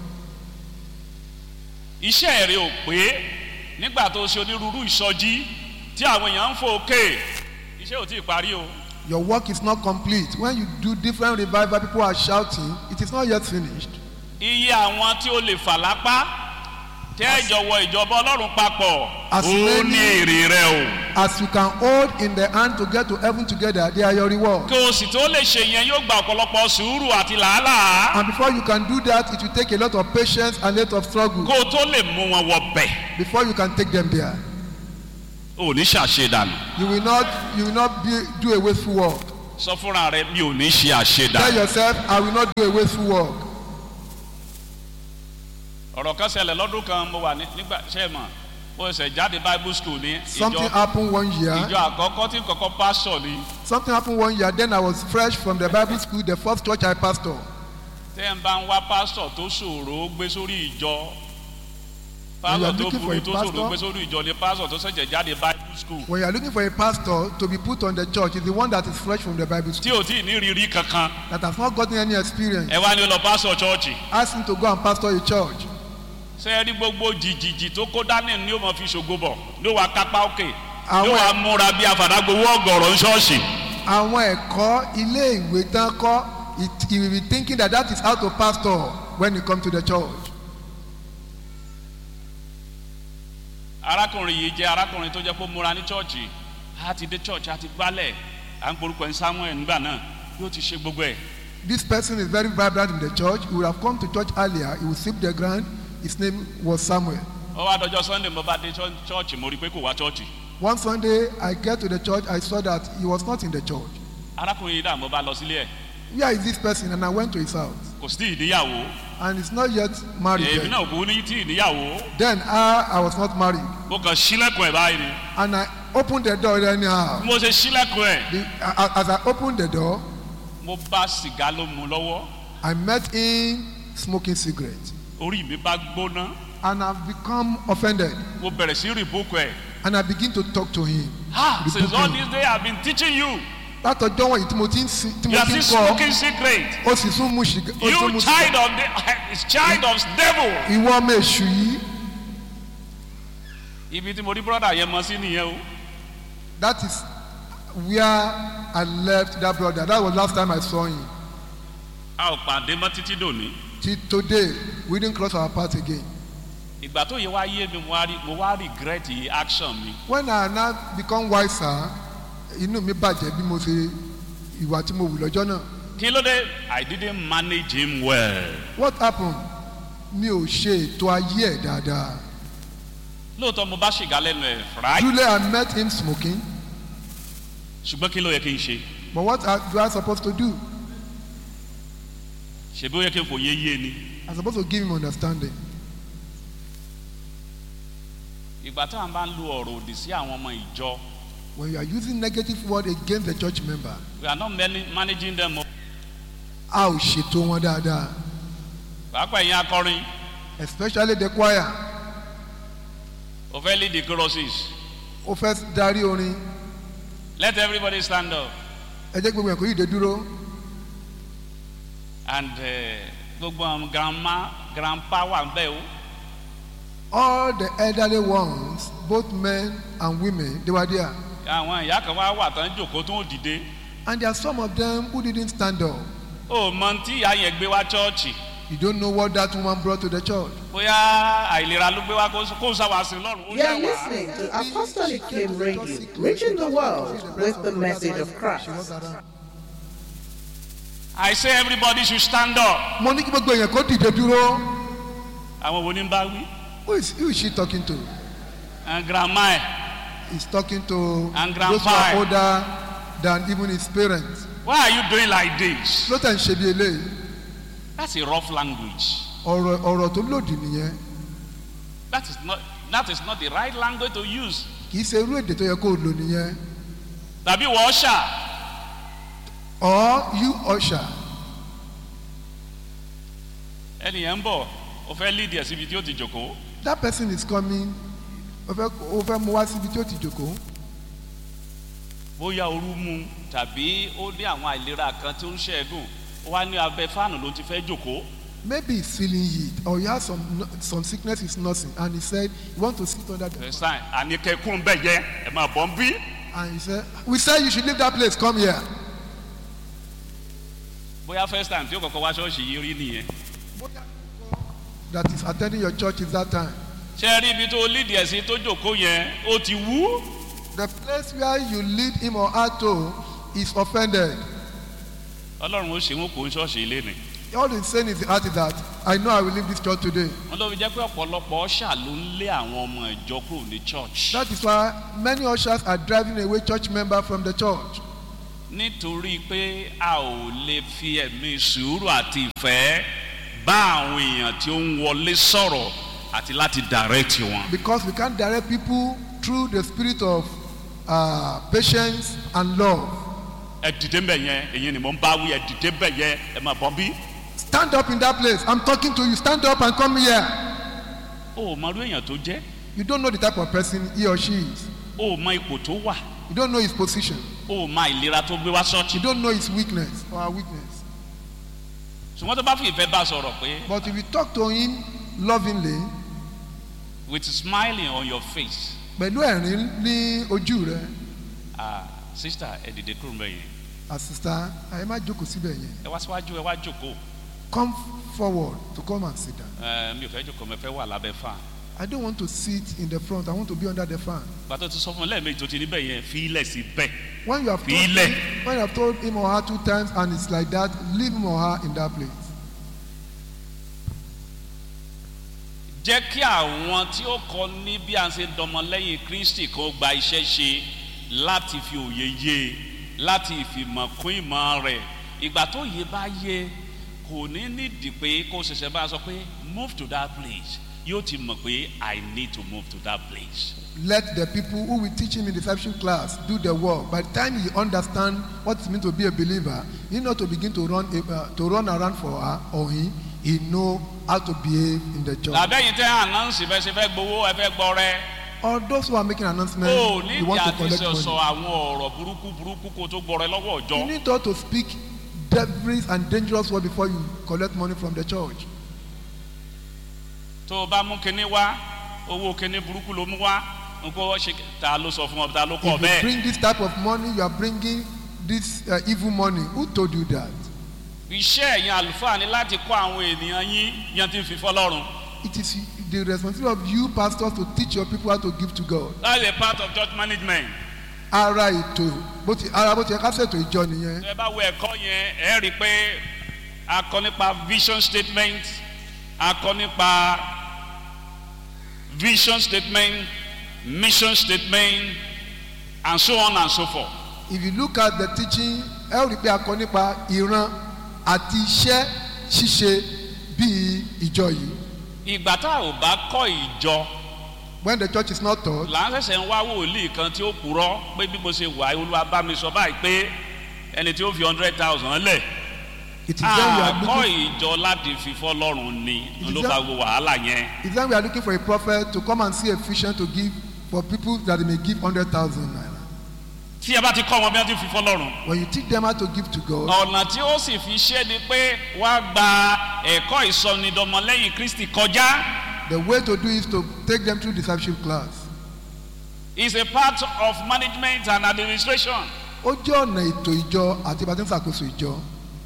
iṣẹ́ rẹ ò pé nígbà tó ṣe onírúurú ìsọjí tí àwọn èèyàn ń fò òkè iṣẹ́ ò tí ì parí o. Your work is not complete. When you do different revival, people are shouting. It is not yet finished. iye àwọn tí ó lè fà lápá tẹ́ ẹ jọ wọ ìjọba ọlọ́run papọ̀ As ó many- ní èrè rẹ o. As you can hold in the hand to get to heaven together, they are your reward. kí o sì tó lè ṣe yẹn yóò gba ọ̀pọ̀lọpọ̀ sùúrù àti làálàá. And before you can do that, it will take a lot of patience and a lot of struggle kó o tó lè mú wọn wọ bẹ̀. before you can take them there. o ò ní ṣàṣedànù. You will not, you will not be, do a wasteful work. sọ fúnra rẹ mi ò ní ṣe Tell àṣedànù. yourself, I will not do a wasteful work. ọ̀rọ̀ kan ṣẹlẹ̀ lọ́dún kan mo wà ní- nígbà ṣe é mọ̀ mo ṣẹ̀ jáde bible school ní Something ìjọ happened one year. ìjọ àkọ́kọ́ tí kọ́kọ́ pásọ̀ ni. Something happened one year. Then I was fresh from the Bible school, the first church I pastor. tẹ́ ń bá ń wá pásọ̀ tó ṣòro gbé sórí ìjọ. When you are pásọ̀ tó looking for burú a tó ṣòro pastor- gbé sórí ìjọ ni pásọ̀ tó ṣẹ̀ṣẹ̀ jáde bible school. When you are looking for a pastor to be put on the church, is the one that is fresh from the Bible tí school, ò tí ì ní rírí kankan. that has not gotten any experience. ẹ wá ní lọ pásọ̀ chọ́ọ̀chì. Ask him to go and pastor a church. ṣé ẹ rí gbogbo jìjìjì tó kó dání ni ó mọ̀ fi ṣògo bọ̀ ní ó wà kápá òkè ní ó Àwọn- wà múra bí àfàdàgbowó ọgọ̀rọ̀ ń ṣọ́ọ̀ṣì. Àwọn ẹ̀kọ́ ilé ìwé tán kọ́, it- he will be thinking that that is how to pastor when you come to the church. arákùnrin yìí jẹ́ arákùnrin tó jẹ́ kó múra ní chọ́ọ̀chì á ti dé chọ́ọ̀chì á ti gbálẹ̀ à ń porúkọ ní samuel nígbà náà yóò ti ṣe gbogbo ẹ̀. This person is very vibrant in the church. He would have come to church earlier. He would sweep the ground. His name was Samuel. ó wá dọjọ́ sunday mo bá dé chọ́ọ̀chì mo rí i pé kò wá chọ́ọ̀chì. One Sunday, I get to the church. I saw that he was not in the church. arákùnrin yìí dà mo bá lọ sílé ẹ̀ Where is this person? And I went to his house. kò sí ìníyàwó And he's not yet married èmi yet. náà kò ní tí ìníyàwó Then I, I was not married. mo kàn sílẹ̀kùn ẹ̀ báyìí ni. And I opened the door anyhow. mo ṣe sílẹ̀kùn ẹ̀ The, a- as I opened the door, mo bá sìgá ló mu lọ́wọ́ I met him smoking cigarettes. orí mi bá gbóná And I've become offended. mo bẹ̀rẹ̀ sí rìbókù ẹ̀. And I begin to talk to him. ah since all Rebuking. this day I been teaching you Látọjọ́ wọ̀nyí tí mo ti ń sin- tí you mo are ti ń still kọ́, smoking cigarette. ó sì tún mú ṣìgá. ó tún you mú child ṣìgá. of the is child of devil. Ìwọ ọmọ èṣù yìí. ibi tí mo rí brother yẹn mọ sí nìyẹn o. That is where I left that brother. That was last time I saw him. a ò pàdé mọ́ títí dòní. Till today, we didn't cross our path again. ìgbà tó yẹ wá yé mi mo wá rí mo wá regret action mi. When I now become wiser, inú mi bàjẹ́ bí mo ṣe ìwà tí mo wù lọ́jọ́ náà. kí ló dé I didn't manage him well. What happened? Mi ò ṣe ètò ayé ẹ̀ dáadáa. lóòótọ́ mo bá ṣìgá lẹ́nu ẹ̀ right. Truly, I met him smoking. ṣùgbọ́n kí ló yẹ kí n ṣe. But what I- do I supposed to do? ṣèbí ó yẹ kí n fòye yé ni. I'm supposed to give him understanding. ìgbà táwọn bá ń lo ọ̀rọ̀ òdì sí àwọn ọmọ ìjọ When you are using negative word against the church member, we are not mani- managing them. a ò ṣètò wọn dáadáa. pàápàá ẹ̀yin akọrin Especially the choir. o fẹ́ lead the choruses Ó fẹ́ darí orin. let everybody stand up Ẹ jẹ́ gbogbo ẹ̀kọ́ yìí dé dúró. and uh, gbogbo àwọn grandma grandpa wà ń bẹ̀ o. All the elderly ones, both men and women, they were there. àwọn ìyá kan wá wà tán jòkó tó ń dìde. And there are some of them who didn't stand up. o mọ tí ìyá yẹn gbé wá chọ́ọ̀chì You don't know what that woman brought to the church. bóyá àìlera ló gbé wá kó kó sáwà sí lọ́rùn. ó You are yẹ wá. listening to Apostolic Flame Radio, reaching the world with the message of Christ. She was around. I say everybody should stand up. Mo ní kí gbogbo èèyàn kó dìde dúró. àwọn wo ni ń bá wí. Who is, who is she talking to? and grandma ẹ̀ He's talking to And those who grandpa. are older than even his parents. why are you doing like this. Ló tẹ̀ ń ṣe bí eléyìí. that's a rough language. Ọ̀rọ̀ ọ̀rọ̀ tó lòdì nìyẹn. that is not that is not the right language to use. Kì í ṣe irú èdè tó yẹ kó o lò nìyẹn. tàbí wọ́n ṣà. Or you usher. ẹnì yẹn ń bọ̀ ó fẹ́ lead ẹ̀ síbi tí ó ti jòkó. That person is coming. Ó fẹ́ ó fẹ́ mú wá síbi tí ó ti jókòó. bóyá ooru mú tàbí ó ní àwọn àìlera kan tó ń ṣẹ́gun ó wá ní abẹ́ fáànù ló ti fẹ́ jòkó. Maybe he's feeling heat or he has some some sickness he's nursing and he said he want to sit under the first time àníkẹ́kùn bẹ́ẹ̀ jẹ́ ẹ máa bọ̀ ń bí. and he said we said you should leave that place come here. bóyá first time tí ó kọ́kọ́ wá ṣọ́ọ̀ṣì yìí rí nìyẹn. That is attending your church is that time. ṣé ẹ rí ibi tó lídìí ẹ̀ sí tó jòkó yẹn ó ti wú. The place where you lead him or her to is offended. ọlọ́run ó ṣe wọn kò ń ṣọ́ọ̀ṣì ilé ni. All he's saying is the heart is that I know I will leave this church today. wọ́n ló fi jẹ́ pé ọ̀pọ̀lọpọ̀ ọ̀ṣà ló ń lé àwọn ọmọ ìjọ kúrò ní church. That is why many ushers are driving away church members from the church. nítorí pé a ò lè fi ẹ̀mí sùúrù àti ìfẹ́ bá àwọn èèyàn tí ó ń wọlé sọ̀rọ̀ àti láti direct wọn. Because we can't direct people through the spirit of uh, patience and love. ẹ dìde mbẹ yẹn èyí ni mo ń bá wí ẹ dìde mbẹ yẹn ẹ máa bọ́ bí. Stand up in that place. I'm talking to you. Stand up and come here. o ò mọ irú èèyàn tó jẹ́. You don't know the type of person he or she is. o ò mọ ipò tó wà. You don't know his position. o ò mọ ìlera tó gbé wá ṣọ́ọ̀ṣì. You don't know his weakness or her weakness. ṣùgbọ́n tó bá fi ìfẹ́ bá sọ̀rọ̀ pé. But if you talk to him lovingly, with smiling on your face. pẹ̀lú ẹ̀rín ní ojú rẹ. ah sister ẹ dìde kúrò mbẹ yẹn. ah sister ẹ má jókòó síbẹ̀ yẹn. ẹ wá síwájú ẹ wá jókòó. Come forward to come and sit down. ẹ mi ò fẹ́ jókòó mi fẹ́ wà lábẹ́ fan. I don't want to sit in the front. I want to be under the fan. bàtà tó sọ fún lẹ́ẹ̀mejì tó ti níbẹ̀ yẹn fi ilẹ̀ sí bẹ́ẹ̀. When you have told File. him, when you have told him or her two times and it's like that, leave him or her in that place. jẹ́ kí àwọn tí ó kọ́ ní bí a ṣe dọmọlẹ́yìn Kristi kó gba iṣẹ́ ṣe láti fi òye yé láti ìfìmọ̀ kún ìmọ̀ rẹ̀ ìgbà tó yé bá yé kò ní nídìí pé kó ṣẹ̀ṣẹ̀ bá a sọ pé move to that place yóò ti mọ̀ pé I need to move to that place. Let the people who will teach him in the discipleship class do the work. By the time he understands what it means to be a believer, he not to begin to run uh, to run around for her or him. He know how to behave in the church. làbẹ́yìn tẹ́ ànánsì fẹ́ ṣe fẹ́ gbowó ẹ fẹ́ gbọ́ rẹ. Or those who are making announcements, o you nídìí want to àti collect sọ money. àwọn ọ̀rọ̀ burúkú burúkú kó tó gbọ́ rẹ lọ́wọ́ You ọjọ́. need not to speak devilish and dangerous words before you collect money from the church. tó o bá mú kinní wá owó kinní burúkú ló mú wá nǹkó ṣe ta ló sọ fún ọ ta ló kọ If you bẹ́ẹ̀. bring this type of money, you are bringing this uh, evil money. Who told you that? iṣẹ́ ẹ̀yin àlùfáà ni láti kọ́ àwọn ènìyàn yín yan tí ń fi fọlọ́run. It is the responsibility of you pastors to teach your people how to give to God. that's a part of church management. Ara ètò bó ti ara bó ti yẹ ká ṣètò ìjọ nìyẹn. ẹ bá wo ẹ̀kọ́ yẹn ẹ rí i pé a kọ́ nípa vision statement a kọ́ nípa vision statement mission statement and so on and so forth. If you look at the teaching, ẹ ó rí i pé a kọ́ nípa ìran àti iṣẹ́ ṣíṣe bíi ìjọ yìí. ìgbà tá a ò bá kọ́ ìjọ When the church is not taught, là ń ṣẹ̀ṣẹ̀ ń wá wòlíì kan tí ó purọ́ pé bí mo ṣe wà Olúwa bá mi sọ báyìí pé ẹni tí ó fi hundred thousand lẹ̀ it is then we are àkọ́ looking. ìjọ láti fi fọ́lọ́run ni It is ló that- bá wo wàhálà yẹn. It's then we are looking for a prophet to come and see a vision to give for people that they may give hundred thousand naira. tí ẹ bá ti kọ́ wọn bí wọ́n ti fi fọ́lọ́run. When you teach them how to give to God, ọ̀nà tí ó sì fi ṣe ni pé wá gba ẹ̀kọ́ ìsọnidọmọlẹ́yìn Kristi kọjá the way to do is to take them through discipleship class. is a part of management and administration. Ó jẹ́ ọ̀nà ètò ìjọ àti ìbátan ṣàkóso ìjọ.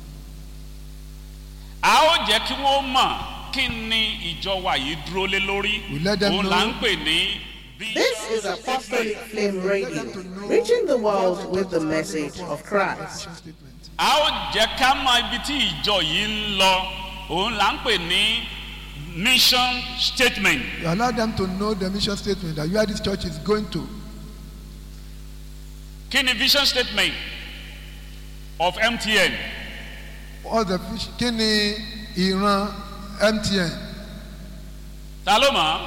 a ó jẹ́ kí wọ́n mọ̀ kí ni ìjọ wa yìí dúró lé lórí. We let them òun là ń know. pè ní. This is Apostolic Flame Radio, reaching the world with the message of Christ. a ó jẹ́ ká mọ ibi tí ìjọ yìí ń lọ òun là ń pè ní mission statement. You allow them to know the mission statement that where this church is going to. kí ni vision statement of M T N? All the fish kí ni ìran M T N. ta ló mọ̀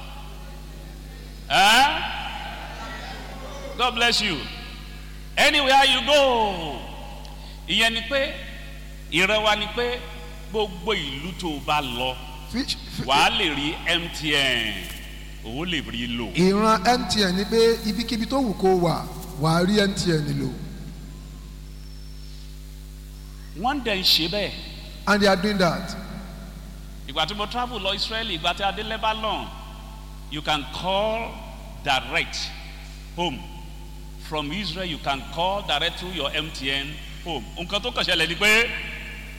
ẹ́ God bless you anywhere you go ìyẹn ni pé ìran wa ni pé gbogbo ìlú tó o bá lọ Fish, fi- wàá lè rí M T N òun lè rí lò. ìran M T N ni pé ibikíbi tó wù kó wà wà á rí M T N lò. wọ́n dẹ̀ ń ṣe bẹ́ẹ̀. And they are doing that. ìgbà tí mo travel lọ Israeli ìgbà tí a dé Lebanon you can call direct home from Israel you can call direct through your M T N home. nǹkan tó kàn ṣẹlẹ̀ ni pé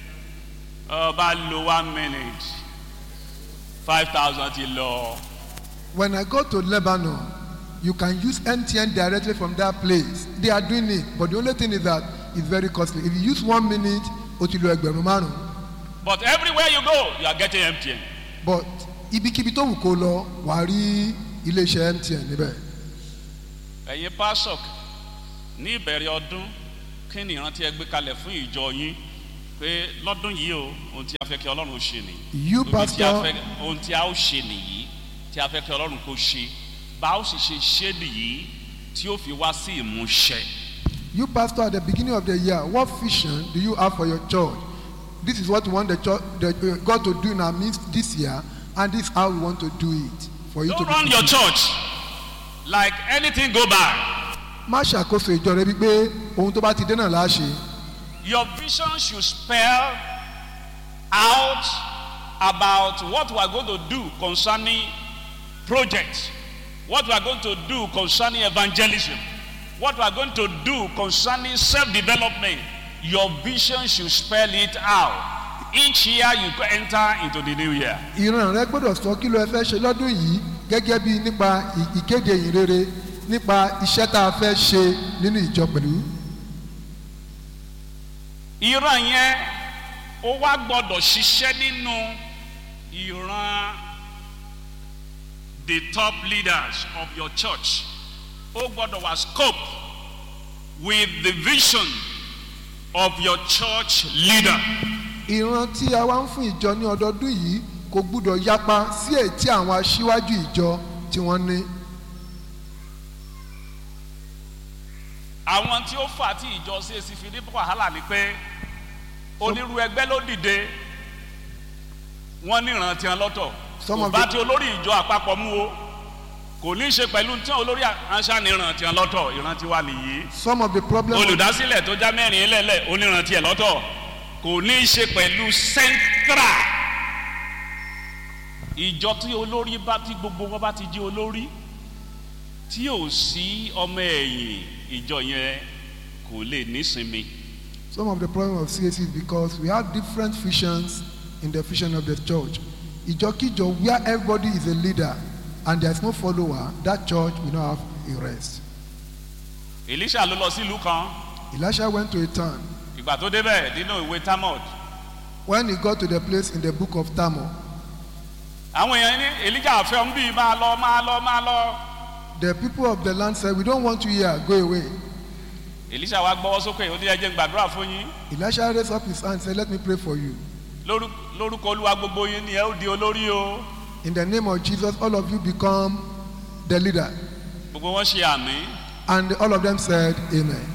ọba lo one minute five thousand ti lọ When I go to Lebanon, you can use M T N directly from that place. They are doing it, but the only thing is that it's very costly. If you use one minute, ó ti lo ẹgbẹ̀rún márùn. But everywhere you go, you are getting M T N. But ibikíbi tó wù kó lọ, wà á rí iléeṣẹ́ M T N níbẹ̀. Ẹ̀yin pásọ̀k ní ìbẹ̀rẹ̀ ọdún kí ni ìrántí ẹ gbé kalẹ̀ fún ìjọ yín pé lọ́dún yìí o ohun tí a fẹ́ kí Ọlọ́run ó ṣe nìyí. You Ohun tí a pastor, fẹ́- ohun tí a ó ṣe nìyí tí a fẹ́ kí Ọlọ́run kó ṣe bá ó sì ṣe ṣe nìyí tí ó fi wá sí ìmúṣẹ. you pastor, at the beginning of the year, what vision do you have for your church? This is what we want the church, the, uh, God to do in our midst this year, and this is how we want to do it for you Don't to run be your church like anything go by. má ṣàkóso ìjọ rẹ wípé ohun tó bá ti dé náà la ṣe. Your vision should spell out about what we are going to do concerning projects, what we are going to do concerning evangelism, what we are going to do concerning self-development. Your vision should spell it out. Each year you go enter into the new year. ìran rẹ gbọ́dọ̀ sọ kí ló ẹ fẹ́ ṣe lọ́dún yìí gẹ́gẹ́ bí nípa ì- ìkéde ìyìn rere nípa iṣẹ́ tá a fẹ́ ṣe nínú ìjọ pẹ̀lú. Ìran yẹn ó wá gbọ́dọ̀ ṣiṣẹ́ nínú ìran the top leaders of your church. Ó gbọ́dọ̀ wá scope with the vision of your church leader. ìran tí a wá ń fún ìjọ ní ọdọọdún yìí kò gbúdọ̀ yapa sí èyí tí àwọn aṣíwájú ìjọ tí wọ́n ní. Àwọn tí ó fà tí ìjọ sí èsì fi ní wàhálà ni pé onírú ẹgbẹ́ ló dìde wọ́n ní ìran tiwọn lọ́tọ̀ Some kò of bá the- ti olórí ìjọ àpapọ̀ mú o kò ní í ṣe pẹ̀lú tí olórí àṣà ní ìran tiwọn lọ́tọ̀ ìran tiwa nìyí. Some of the problems Olùdásílẹ̀ tó já mẹ́rin lẹ́lẹ̀ oníran tiẹ̀ lọ́tọ̀ kò ní í ṣe pẹ̀lú central ìjọ tí olórí bá tí gbogbo wọn bá ti jí olórí tí ò sí ọmọ ẹ̀yìn ìjọ yẹn kò lè nísinmi. some of the problems of C A C is because we have different visions in the vision of the church. Ìjọkíjọ where everybody is a leader and there is no follower, that church will not have a rest. Elisha ló lọ sí ìlú kan Elisha went to a town. ìgbà tó débẹ̀ nínú ìwé Tamod When he got to the place in the book of Tamil, àwọn èèyàn ní Elijah fẹ́ ń bí máa lọ máa lọ máa lọ. the people of the land said, we don't want you here, go away. Elisha wá gbọ́wọ́ sókè ó ní ẹ jẹ́ n gbàdúrà fún yín Elisha raised up his hand and said, let me pray for you. Lórúkọ lórúkọ Olúwa gbogbo yín ni ẹ ó di olórí o. In the name of Jesus, all of you become the leader. Gbogbo wọn ṣe àmì And all of them said, amen.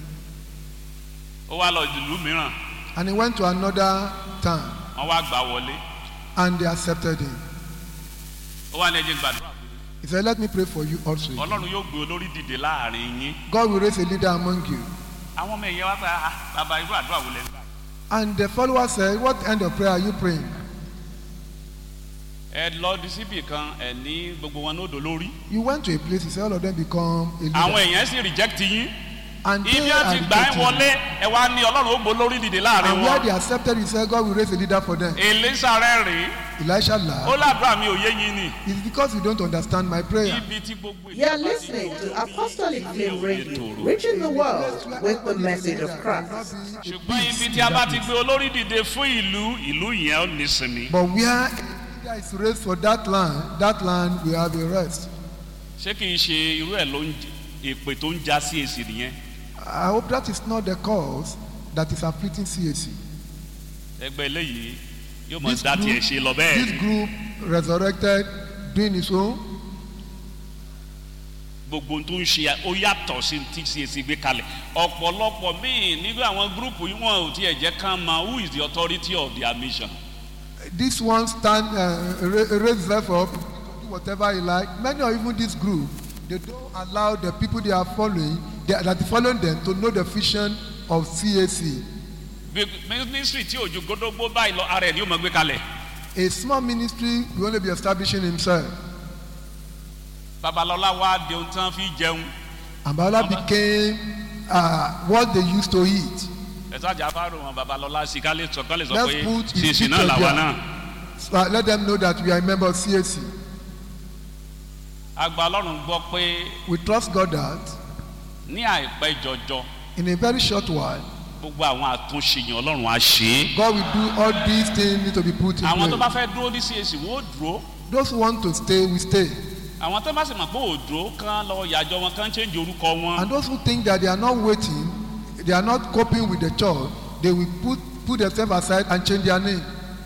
ó wá lọ ìlú mìíràn And he went to another town wọ́n wá gbà wọlé and they accepted him. ó wá ní ẹ jẹ́ n gbàdúrà fún yín. He said, let me pray for you also. Ọlọ́run yóò gbé olórí dìde láàrin yín. God will raise a leader among you. Àwọn ọmọ ẹ̀yẹ wá pé ah bàbá irú àdúrà wò lẹ́nu. And the follower said, what kind of prayer are you praying? Ẹ lọ di síbì kan ẹ ní gbogbo wọn ní odò lórí. You went to a place, he said, all of them become a Àwọn leader. èèyàn sì reject yín. And they Ibi are á ti gbà ń rejecting wọlé him. ẹ wá ní Ọlọ́run ó gbé olórí dìde láàrin And where they wọn. accepted, he said, God will raise a leader for them. Èlísà rẹ̀ rèé. Elisha Ó laughed. ládùúrà mi ò yé yín ni. It's because you don't understand my prayer. Ibi tí gbogbo You are listening to Apostolic Flame Radio, reaching the world with the message of Christ. Ṣùgbọ́n ibi tí a bá ti gbé olórí dìde fún ìlú, ìlú yẹn ó nísinmi. But where a leader is raised for that land, that land will have a rest. Ṣé kì í ṣe irú ẹ̀ ló ń èpè tó ń já sí èsì nìyẹn? I hope that is not the cause that is afflicting C A C. Ẹgbẹ́ eléyìí yóò mọ̀ This dá tiẹ̀ group, ṣe lọ bẹ́ẹ̀. this group resurrected, doing its own. Gbogbo ohun tó ń ṣe ó yàtọ̀ sí tí C A C gbé kalẹ̀. Ọ̀pọ̀lọpọ̀ míì nínú àwọn gúrùpù yìí wọn ò tiẹ̀ jẹ́ kán mọ who is the authority of their mission. This one stand, uh, ra- raise them up, do whatever he like. Many or even this group, they don't allow the people they are following, they, that are following them, to know the vision of C A C. Bí ministry tí òjò gbódógbó báyìí lọ ara ẹ̀ ni ó mọ̀ gbé kalẹ̀. A small ministry will only be establishing himself. Babalọ́lá wá di ohun tí wọ́n fi jẹun. And Bala became uh, what they used to eat. Ẹ sáàjà fárò wọn Babalọ́lá sí ká lè sọ ká lè sọ Let's pé put his ṣèṣì náà picture làwa there. náà. So uh, let them know that we are a member of C A C. a gba ọlọ́run gbọ́ pé We trust God that ní àìpẹ́ jọjọ in a very short while, gbogbo àwọn àtúnṣe yẹn ọlọ́run á ṣe é. God will do all these things need to be put in àwọn tó bá place. fẹ́ dúró ní C A C wọ́n ó dúró. Those who want to stay will stay. àwọn tó bá sì mọ̀ pé òdúró kan lọ yàjọ wọn kan change orúkọ wọn. And those who think that they are not waiting, they are not coping with the church, they will put, put themselves aside and change their name.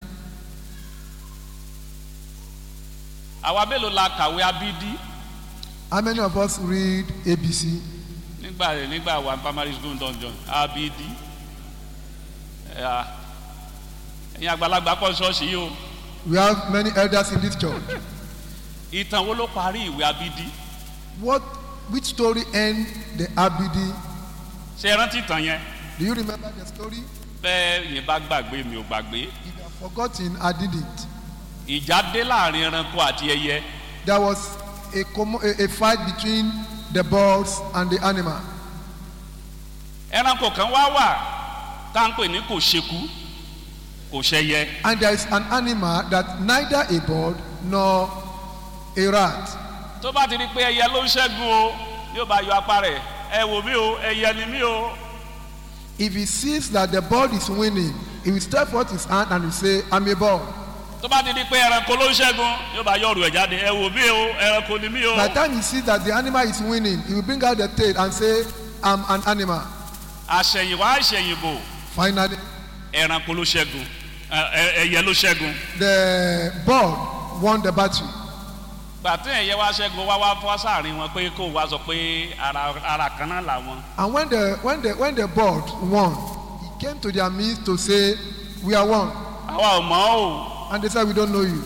àwa mélòó la kàwé abídí How many of us read A B C? nígbà nígbà wà ní primary school dungeon abídí ẹ̀yà ẹ̀yin àgbàlagbà kọ́ ṣọ́ọ̀ṣì yìí o. We have many elders in this church. ìtàn wo ló parí ìwé abídí? What, which story end the Abidi? ṣé ẹ rántí ìtàn yẹn? Do you remember the story? bẹ́ẹ̀ yẹn bá gbàgbé mi ò gbàgbé. If you have forgotten, I didn't. ìjà dé láàrin ẹranko àti ẹyẹ. There was a, commo- a, a fight between the birds and the animal. ẹranko kan wá wà tá à ń pè ní kò ṣekú kò ṣẹyẹ. And there is an animal that neither a bird nor a rat. tó bá ti rí pé ẹyẹ ló ń ṣẹ́gun o yóò bá yọ apá rẹ̀ ẹ wò mí o ẹyẹ ni mí o. If he sees that the bird is winning, he will stretch forth his hand and will say, I'm a bird. tó bá ti rí pé ẹranko ló ń ṣẹ́gun yóò bá yọ ọ̀rù ẹ̀ jáde ẹ wò mí o ẹranko ni mí o. By the time he sees that the animal is winning, he will bring out the tail and say, I'm an animal. àṣẹ̀yìnwá àṣẹ̀yìnbò Finally, ẹranko ló ṣẹ́gun ẹ- ẹ- ẹyẹ ló ṣẹ́gun. the bird won the battle. gbàtí ẹ̀yẹ wá ṣẹ́gun wá wá fọ́ sáàrin wọn pé kó wá sọ pé ara ara kan náà làwọn. And when the when the when the bird won, he came to their midst to say, we are one. àwa ò mọ̀ o And they said, we don't know you.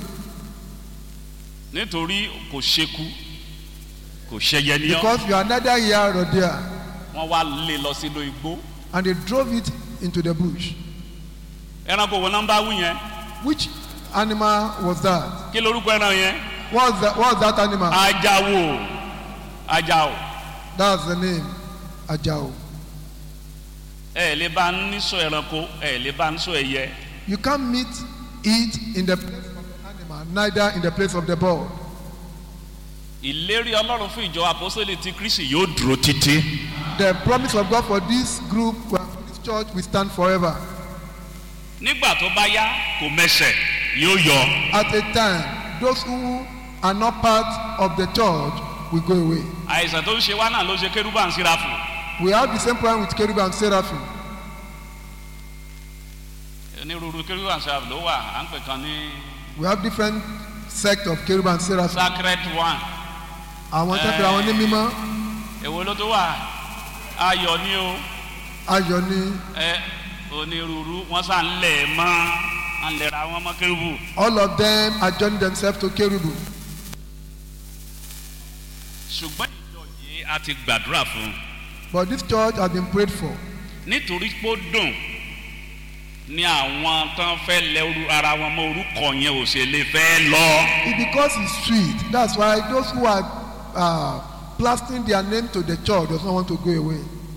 nítorí kò ṣekú kò ṣẹyẹ ní ọ. Because you are neither here nor there. wọ́n wá lé lọ sínú igbó. And they drove it into the bush. ẹranko wo náà ń bá wú yẹn? Which animal was that? kí lorúkọ ẹran yẹn? What's that, what's that animal? ajáwò ajáwò. That's the name. Ajao. ẹ lè bá ń níṣọ ẹranko ẹ lè bá ń sọ ẹyẹ. You can't meet it in the place of the animal, neither in the place of the bird. ìlérí ọlọ́run fún ìjọ apostoli ti kristi yóò dúró títí. The promise of God for this group, for this church, will stand forever. nígbà tó bá yá kò mẹsẹ̀ yóò yọ. At a time, those who are not part of the church will go away. àìsàn tó ń ṣe wá náà ló ṣe kérúbà ń síra fún. We have the same problem with cherubim and seraphim. onírúurú kérúbà ń síra fún ló wà à ń pè kan ní We have different sects of cherubim and seraphim. sacred one. Àwọn tẹ́pẹ́ àwọn ní mímọ́, èwo ló tó wà ayọ̀ ni o. ayọ̀ ni, ẹ onírúurú wọn sá ń lẹ̀ ẹ́ mọ́ à ń lẹ̀ra wọn mọ́ kérúbù. all of them are joining themselves to cherubim. ṣùgbọ́n ìjọ yìí a ti gbàdúrà fún un. But this church has been prayed for. nítorí pé ó dùn ni àwọn tán fẹ́ lẹ orú ara wọn mọ́ orúkọ yẹn ò ṣe lè fẹ́ lọ. It's because it's sweet. That's why those who are uh, plastering their name to the church does not want to go away.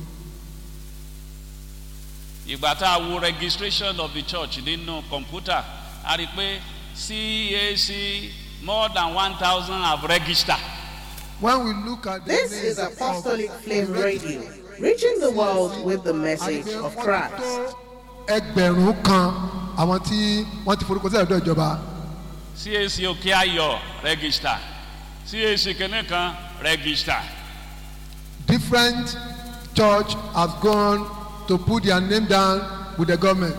ìgbà tá a wo registration of the church nínú kọ̀mpútà a rí i pé C A C more than one thousand have registered. When we look at the This names is of- Apostolic Flame Radio, reaching the world with the message of Christ. ẹgbẹ̀rún kan àwọn tí wọ́n ti forúkọ sílẹ̀ lọ́dọ̀ ìjọba. C A C òkè ayọ̀ register C A C kìnìún kan register. Different church has gone to put their name down with the government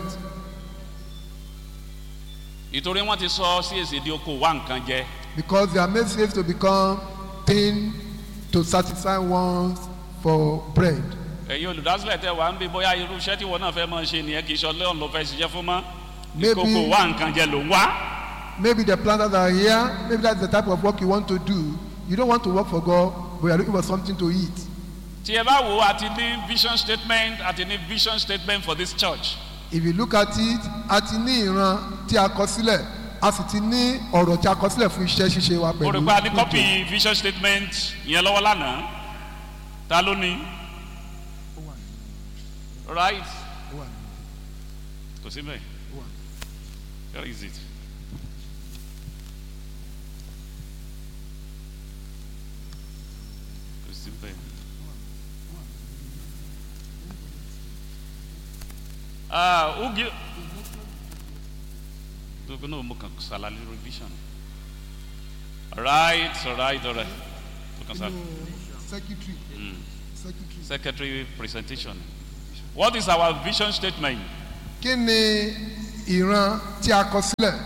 ìtorí wọn ti sọ C A C di oko wá nǹkan jẹ. because they are made safe to become thin to satisfy ones for bread. ẹ̀yin olùdásílẹ̀ tẹ wà ń bí bóyá irú iṣẹ́ tí wọn náà fẹ́ máa ṣe nìyẹn kì í ṣe ọlọ́run ló fẹ́ ṣiṣẹ́ fún mọ́. Maybe- ìkókò wá nǹkan jẹ ló ń wá. Maybe the planters are here, maybe that's the type of work you want to do. You don't want to work for God, but you are looking for something to eat. tí ẹ bá wo àti ní vision statement àti ní vision statement for this church. If you look at it, a ti ní ìran tí a kọ sílẹ̀, a sì ti ní ọ̀rọ̀ tí a kọ sílẹ̀ fún iṣẹ́ ṣíṣe wa mo pẹ̀lú. rò pé a ní kọ́pì vision statement yẹn lọ́wọ́ lánàá ta ló ní. right kò sí mẹ́ where is it. Uh, who give? No, mo kàn ṣàlàyé revision. All right, all right, all right. Secretary. Mm. Secretary. Secretary presentation. What is our vision statement? Kí ni ìran tí a kọ sílẹ̀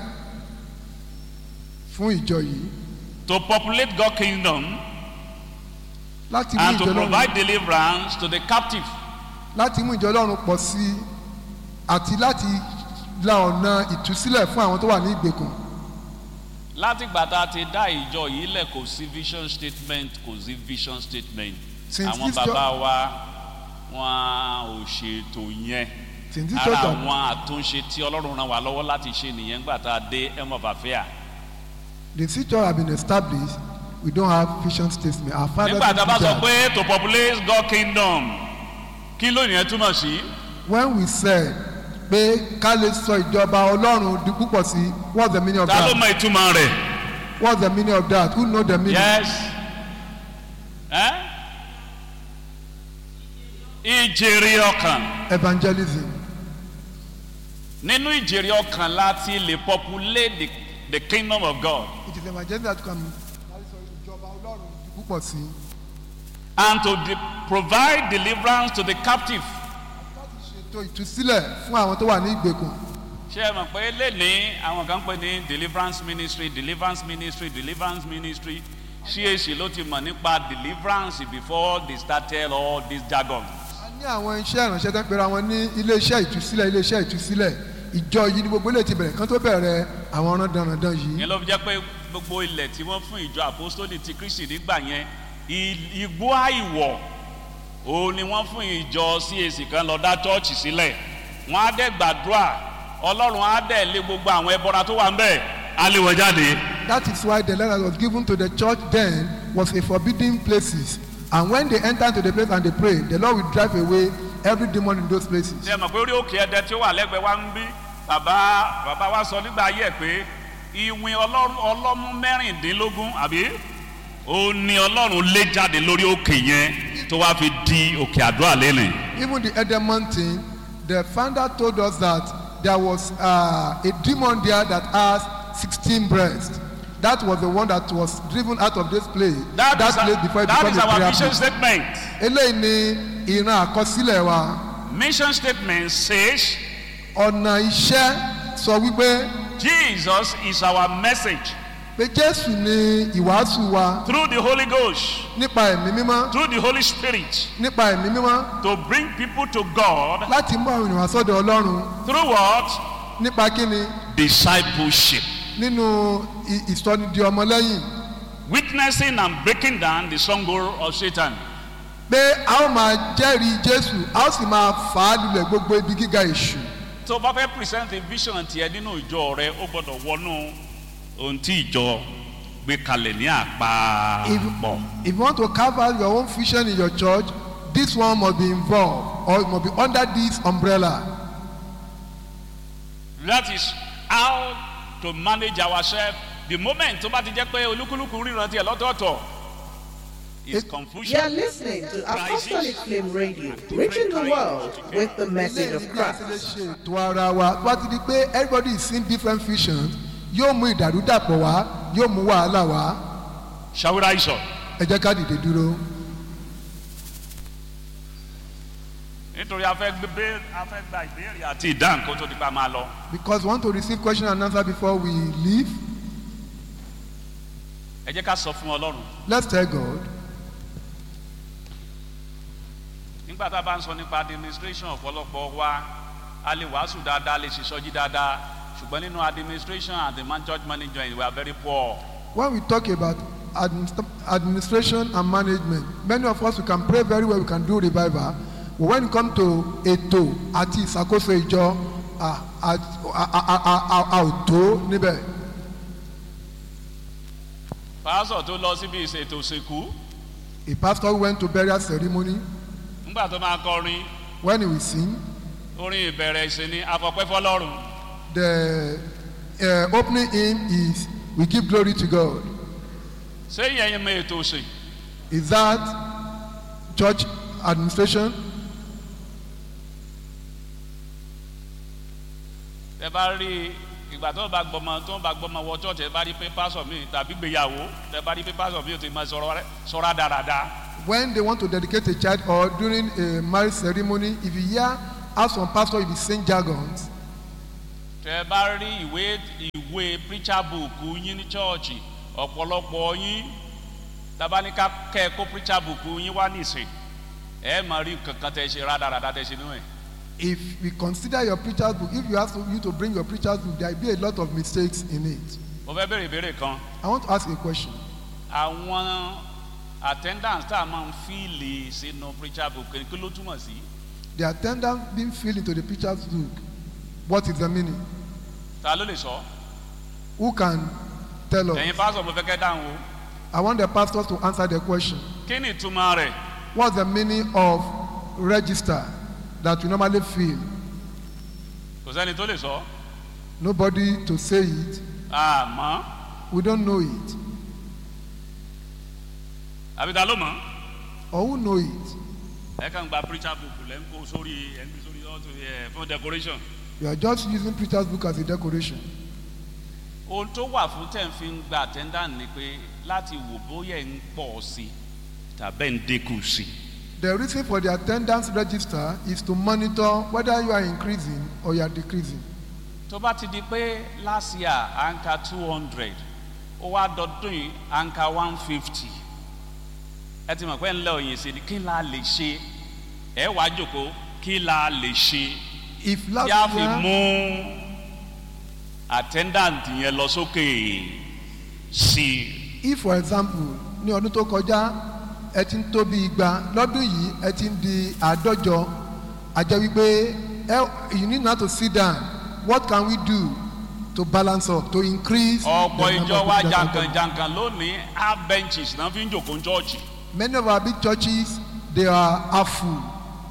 fún ìjọ yìí? To populate God's kingdom Láti mú and to ìjọ provide Ọlọ́run deliverance to the captive. láti mú ìjọ Ọlọ́run pọ̀ sí àti láti la ọ̀nà ìtúsílẹ̀ fún àwọn tó wà ní ìgbèkùn. Láti ìgbà tá a ti dá ìjọ yìí lẹ̀ kò sí vision statement kò sí vision statement. Since Àwọn this bàbá church- wa wọn ò ṣètò yẹn. Since this Ara church- àwọn àtúnṣe tí Ọlọ́run ràn wá lọ́wọ́ láti ṣe nìyẹn nígbà tá a dé Elm of Afia. The city have been established. We don't have vision statement. Our fathers Nígbà tá a bá did sọ that. pé to populate God's kingdom kí ló yẹn túmọ̀ sí? When we said pé ká lè sọ ìjọba Ọlọ́run di púpọ̀ sí, what's the meaning of Ta ló that? mọ ìtumọ̀ rẹ̀? What's the meaning of that? Who know the meaning? Yes. Eh? Ìjèrè ọkàn. Evangelism. Nínú ìjèrè ọkàn láti lè populate the, the kingdom of God. It is evangelism that can ìjọba Ọlọ́run di púpọ̀ sí. And to de- provide deliverance to the captive. Láti ṣètò ìtúsílẹ̀ fún àwọn tó wà ní ìgbèkùn. Ṣé ẹ mọ̀ pé lẹ́ni àwọn kan pè ní deliverance ministry deliverance ministry deliverance ministry C A C ló ti mọ̀ nípa deliverance before they started all this jargon. A ní àwọn iṣẹ́ ìránṣẹ́ tó ń pera wọn ní ilé-iṣẹ́ ìtúsílẹ̀ ilé-iṣẹ́ ìtúsílẹ̀. Ìjọ yìí ni gbogbo ilé ti bẹ̀rẹ̀ kán tó bẹ̀rẹ̀ àwọn ọ̀ràn dandan yìí. Ìyẹn ló fi jẹ́ pé gbogbo ilẹ̀ tí wọ́n fún ìjọ apostoli ti Kristi nígbà yẹn i- igbó àìwọ̀ òun ni wọ́n fún ìjọ C A C kan lọ dá chọ́ọ̀chì sílẹ̀. Wọ́n á dẹ̀ gbàdúrà Ọlọ́run á dẹ̀ lé gbogbo àwọn ẹbọra tó wà ń bẹ̀ á lé wọn jáde. That is why the letter that was given to the church then was a forbidden places. And when they enter into the place and they pray, the Lord will drive away every demon in those places. Ṣé ẹ mọ̀ pé orí òkè ẹdẹ tí ó wà lẹ́gbẹ̀ẹ́ wa ń bí bàbá bàbá wa sọ nígbà ayé ẹ̀ pé ìwìn ọlọ́run ọlọ́mú mẹ́rìndínlógún àbí ó ní Ọlọ́run lé jáde lórí òkè yẹn tó wá fi di òkè àdúrà lẹ́nìí. Even the Eden mountain, the founder told us that there was uh, a demon there that has sixteen breasts. That was the one that was driven out of this place. That, that is, place a, before it that became is a our prayer mission place. statement. Eléyìí ni ìran àkọsílẹ̀ wa. Mission statement says Ọ̀nà iṣẹ́ sọ wípé Jesus is our message pé Jésù ni ìwàásù wa through the Holy Ghost, nípa ẹ̀mí mímọ́ through the Holy Spirit, nípa ẹ̀mí mímọ́ to bring people to God láti mú àwọn ènìyàn sọ́dọ̀ Ọlọ́run through what? nípa kíni Discipleship. nínú ì- ìsọnidi ọmọlẹ́yìn Witnessing and breaking down the stronghold of Satan. pé a ó máa jẹ́rìí Jésù a ó sì máa fà á lulẹ̀ gbogbo ibi gíga èṣù. tó bá fẹ́ present a vision tiẹ̀ nínú ìjọ rẹ ó gbọ́dọ̀ wọnú ohun tí ìjọ gbé kalẹ̀ ní àpapọ̀. If you want to carve out your own vision in your church, this one must be involved or it must be under this umbrella. That is how to manage ourselves. The moment tó bá ti jẹ́ pé olúkúlùkù ríran tiẹ̀ lọ́tọ̀ọ̀tọ̀ is You confusion. are listening to Apostolic Flame Radio, reaching the world with the message of Ilé ìgbà tí lè Christ. ṣe ètò ara wa tó bá ti di pé everybody is seeing different visions yóò mú ìdàrúdàpọ̀ wá yóò mú wàhálà wá. Shall we rise up? Ẹ jẹ́ ká dìde dúró. Nítorí a fẹ́ gbé a fẹ́ gba ìbéèrè àti ìdáhùn kó tó di pa máa lọ. Because we want to receive question and answer before we leave. Ẹ jẹ́ ká sọ fún Ọlọ́run. Let's tell God. Nígbà tá a bá ń sọ nípa administration ọ̀pọ̀lọpọ̀ wa a lè wàásù dáadáa lè ṣèṣọ́jí dáadáa ṣùgbọ́n nínú administration and the man church management we are very poor. When we talk about administ- administration and management, many of us we can pray very well, we can do revival. But when it comes to ètò àti ìṣàkóso ìjọ, a a a a a ò tó níbẹ̀. Pásọ̀ tó lọ síbi ìṣètò òṣèkú A pastor went to burial ceremony. nígbà tó máa kọrin When he will sing, orin ìbẹ̀rẹ̀ ìsìn ní afọpẹ́ fọlọ́run. the uh, opening hymn is "We give glory to God." Ṣé ìyẹn yẹn mọ ètò òṣè? Is that church administration? tẹ bá rí ìgbà tó bá gbọmọ tó bá gbọmọ wọ church ẹ bá rí pé pásọ mi tàbí gbéyàwó tẹ bá rí pé pásọ mi ò ti máa sọ̀rọ̀ rẹ̀ sọ̀rọ̀ dáradára. When they want to dedicate a child or during a marriage ceremony, if you hear how some pastor be saying jargons, tẹ bá rí ìwé ìwé preacher book yín ní church ọ̀pọ̀lọpọ̀ yín tabaníkà kẹ́ẹ̀kọ́ preacher book yín wá nìsín ẹ máa rí kankan tẹ ṣe rádaràdà tẹ ṣe nínú ẹ̀. if we consider your preacher's book, if you ask you to bring your preacher's book, there will be a lot of mistakes in it. mo fẹ́ béèrè ìbéèrè kan. I want to ask a question. àwọn attendance tá a máa ń fíìlì sínú preacher book kí ló túmọ̀ sí. The attendance being filled into the preacher's book, what is the meaning? ta ló lè sọ. Who can tell us? ẹ̀yin pásọ̀ mo fẹ́ kẹ́ dáhùn o. I want the pastors to answer the question. kí ni ìtumọ̀ rẹ̀. What's the meaning of register that we normally fill? kò sẹ́ni tó lè sọ. Nobody to say it. àmọ́. We don't know it. àbí ta ló mọ̀. Or who know it? ẹ kàn gba preacher book lẹ́ ń kó sórí ẹ̀ ń gbé sórí ọ̀tún ẹ̀ fún decoration. You are just using preacher's book as a decoration. ohun tó wà fún tẹ̀ ń fi ń gba attendant ni pé láti wò bóyá ẹ̀ ń pọ̀ sí tàbí ń dínkù sí. The reason for the attendance register is to monitor whether you are increasing or you are decreasing. tó bá ti di pé last year à ń ka two hundred ó wá dọdún yìí à ń ka one fifty ẹ ti mọ̀ pé ńlẹ̀ òyìn sí ni kí la lè ṣe ẹ wá jòkó kí la lè ṣe If last yá fi year, mú attendant yẹn lọ sókè sí. if for example ní ọdún tó kọjá ẹ ti ń tó bí igba lọ́dún yìí ẹ ti ń di àádọ́jọ àjẹ́ wípé ẹ you need now to sit down. What can we do to balance up, to increase the ọ̀pọ̀ number ìjọ of wa people that are coming? jankan-jankan lónìí half benches náà fi ń jòkó ní chọ́ọ̀chì. Many of our big churches, they are half full.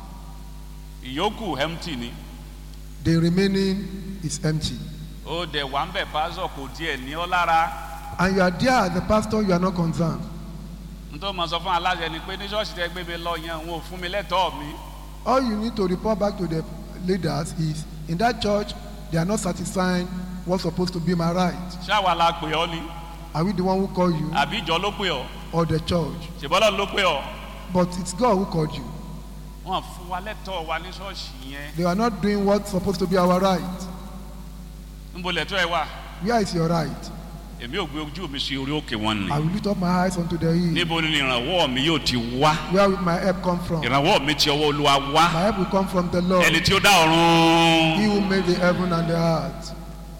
ìyókù empty ni. The remaining is empty. ó dẹ̀ wà ń bẹ̀ pásọ̀ kò tiẹ̀ ní ọ́ lára. And you are there as the pastor, you are not concerned. nítorí mo sọ fún aláṣẹ ni pé ní ṣọ́ọ̀ṣì tẹ gbé mi lọ yẹn wọn ò fún mi lẹ́tọ̀ọ́ mi. All you need to report back to the leaders is, in that church, they are not satisfying what's supposed to be my right. ṣáwa la pè ọ́ ni Are we the one who called you àbí ìjọ ló pè ọ́ or the church? ṣèbọ́lọ́ ló pè ọ́. But it's God who called you. wọn fún wa lẹ́tọ̀ọ́ wa ní ṣọ́ọ̀ṣì yẹn. They are not doing what's supposed to be our right. níbo lẹ́tọ́ ẹ wà. Where is your right? èmi ò gbé ojú mi sí orí òkè wọn ni. I will lift up my eyes unto the hill. níbo ni ìrànwọ́ mi yóò ti wá. Where will my help come from? My ìrànwọ́ mi ti ọwọ́ olúwa wá. help will come from the Lord. ẹni tí ó dá ọ̀run. He who made the heaven and the earth.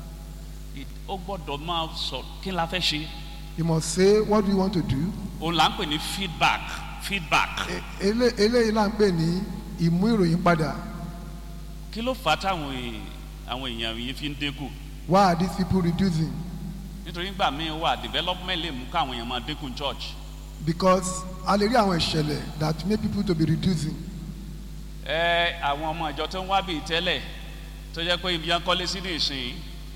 ó gbọ́dọ̀ máa sọ kí n la fẹ́ ṣe. You must say, what do you want to do? òun là ń pè ní feedback feedback. E- ele- Eléyìí là ń pè ní ìmú ìròyìn padà. kí ló fà á táwọn èè- àwọn èèyàn yìí fi ń dínkù. Why are these people reducing? nítorí nígbà míì wà development lè mú káwọn èèyàn máa dínkù church. Because a lè rí àwọn ìṣẹ̀lẹ̀ that make people to be reducing. ẹ àwọn ọmọ ìjọ tó ń wá bíi tẹ́lẹ̀ tó jẹ́ pé ibi yẹn kọ́lé sí ní ìsìn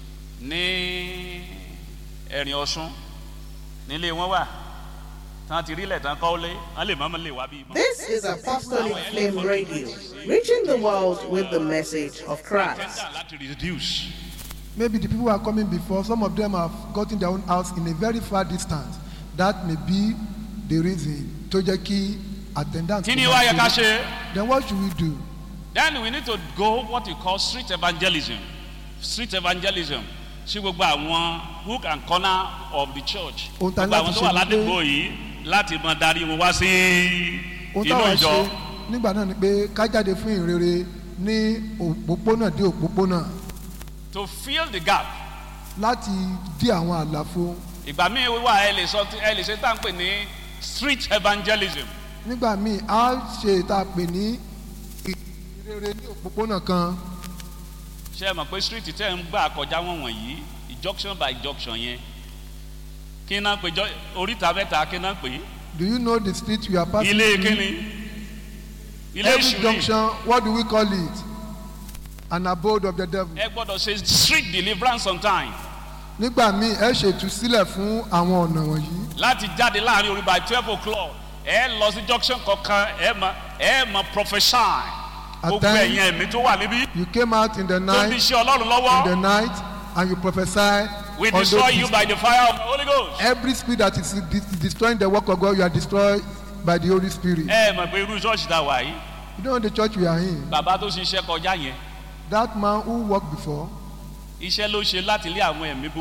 ní ẹ̀rìn ọ̀ṣun nílé wọn wà tán ti rí ilẹ̀ tán kọ́ lé wọ́n lè mọ́mọ́ lè wá bíi mọ́. This is Apostolic Flame Radio, reaching the world with the message of Christ. Tender láti reduce. Maybe the people who are coming before, some of them have gotten their own house in a very far distance. That may be the reason tó jẹ́ kí attendance. kí ni wá yẹ ká ṣe. Then what should we do? then we need to go what we call street evangelism street evangelism sí gbogbo àwọn hook and corner of the church. Ohun tá a gbogbo láti àwọn tó ṣe wà ni pé- ládùúgbò yìí láti máa darí wọn wá sí Ohun inú táwa ìjọ. ṣe nígbà náà ni pé ká jáde fún ìrere ní òpópónà dé òpópónà to fill the gap. láti dí àwọn àlàfo. ìgbà míì wíwá ẹ lè sọ ẹ lè ṣe tá à ń pè ní street evangelism. Nígbà míì a ṣe tá a pè ní ìrere ní òpópónà kan. ṣé ẹ mọ̀ pé street tẹ́ ń gbà kọjá wọn wọ̀nyí junction by junction yẹn kí náà pé jọ- oríta mẹ́ta kí náà pé Do you know the street we are passing ilé through? kíni ilé Every ìṣúrí. junction, what do we call it? An abode of the devil. ẹ gbọ́dọ̀ ṣe street deliverance sometime Nígbà míì ẹ ṣètú sílẹ̀ fún àwọn ọ̀nà wọ̀nyí. láti jáde láàrin orí by twelve o'clock ẹ lọ sí junction kankan ẹ mọ ẹ mọ prophesy At gbogbo times, ẹ̀yin ẹ̀mí tó wà níbí you came out in the tó ń night, bí iṣẹ́ ọlọ́run in lọ́wọ́. the night, and you prophesy We on destroy those you by the fire of the Holy Ghost. every spirit that is de- destroying the work of God, you are destroyed by the Holy Spirit. ẹ mọ̀ pé irú ṣọ́ọ̀ṣì tá a wà yìí You know the church we are in. bàbá tó ṣiṣẹ́ kọjá yẹn That man who worked before, iṣẹ́ ló ṣe láti lé àwọn ẹ̀mí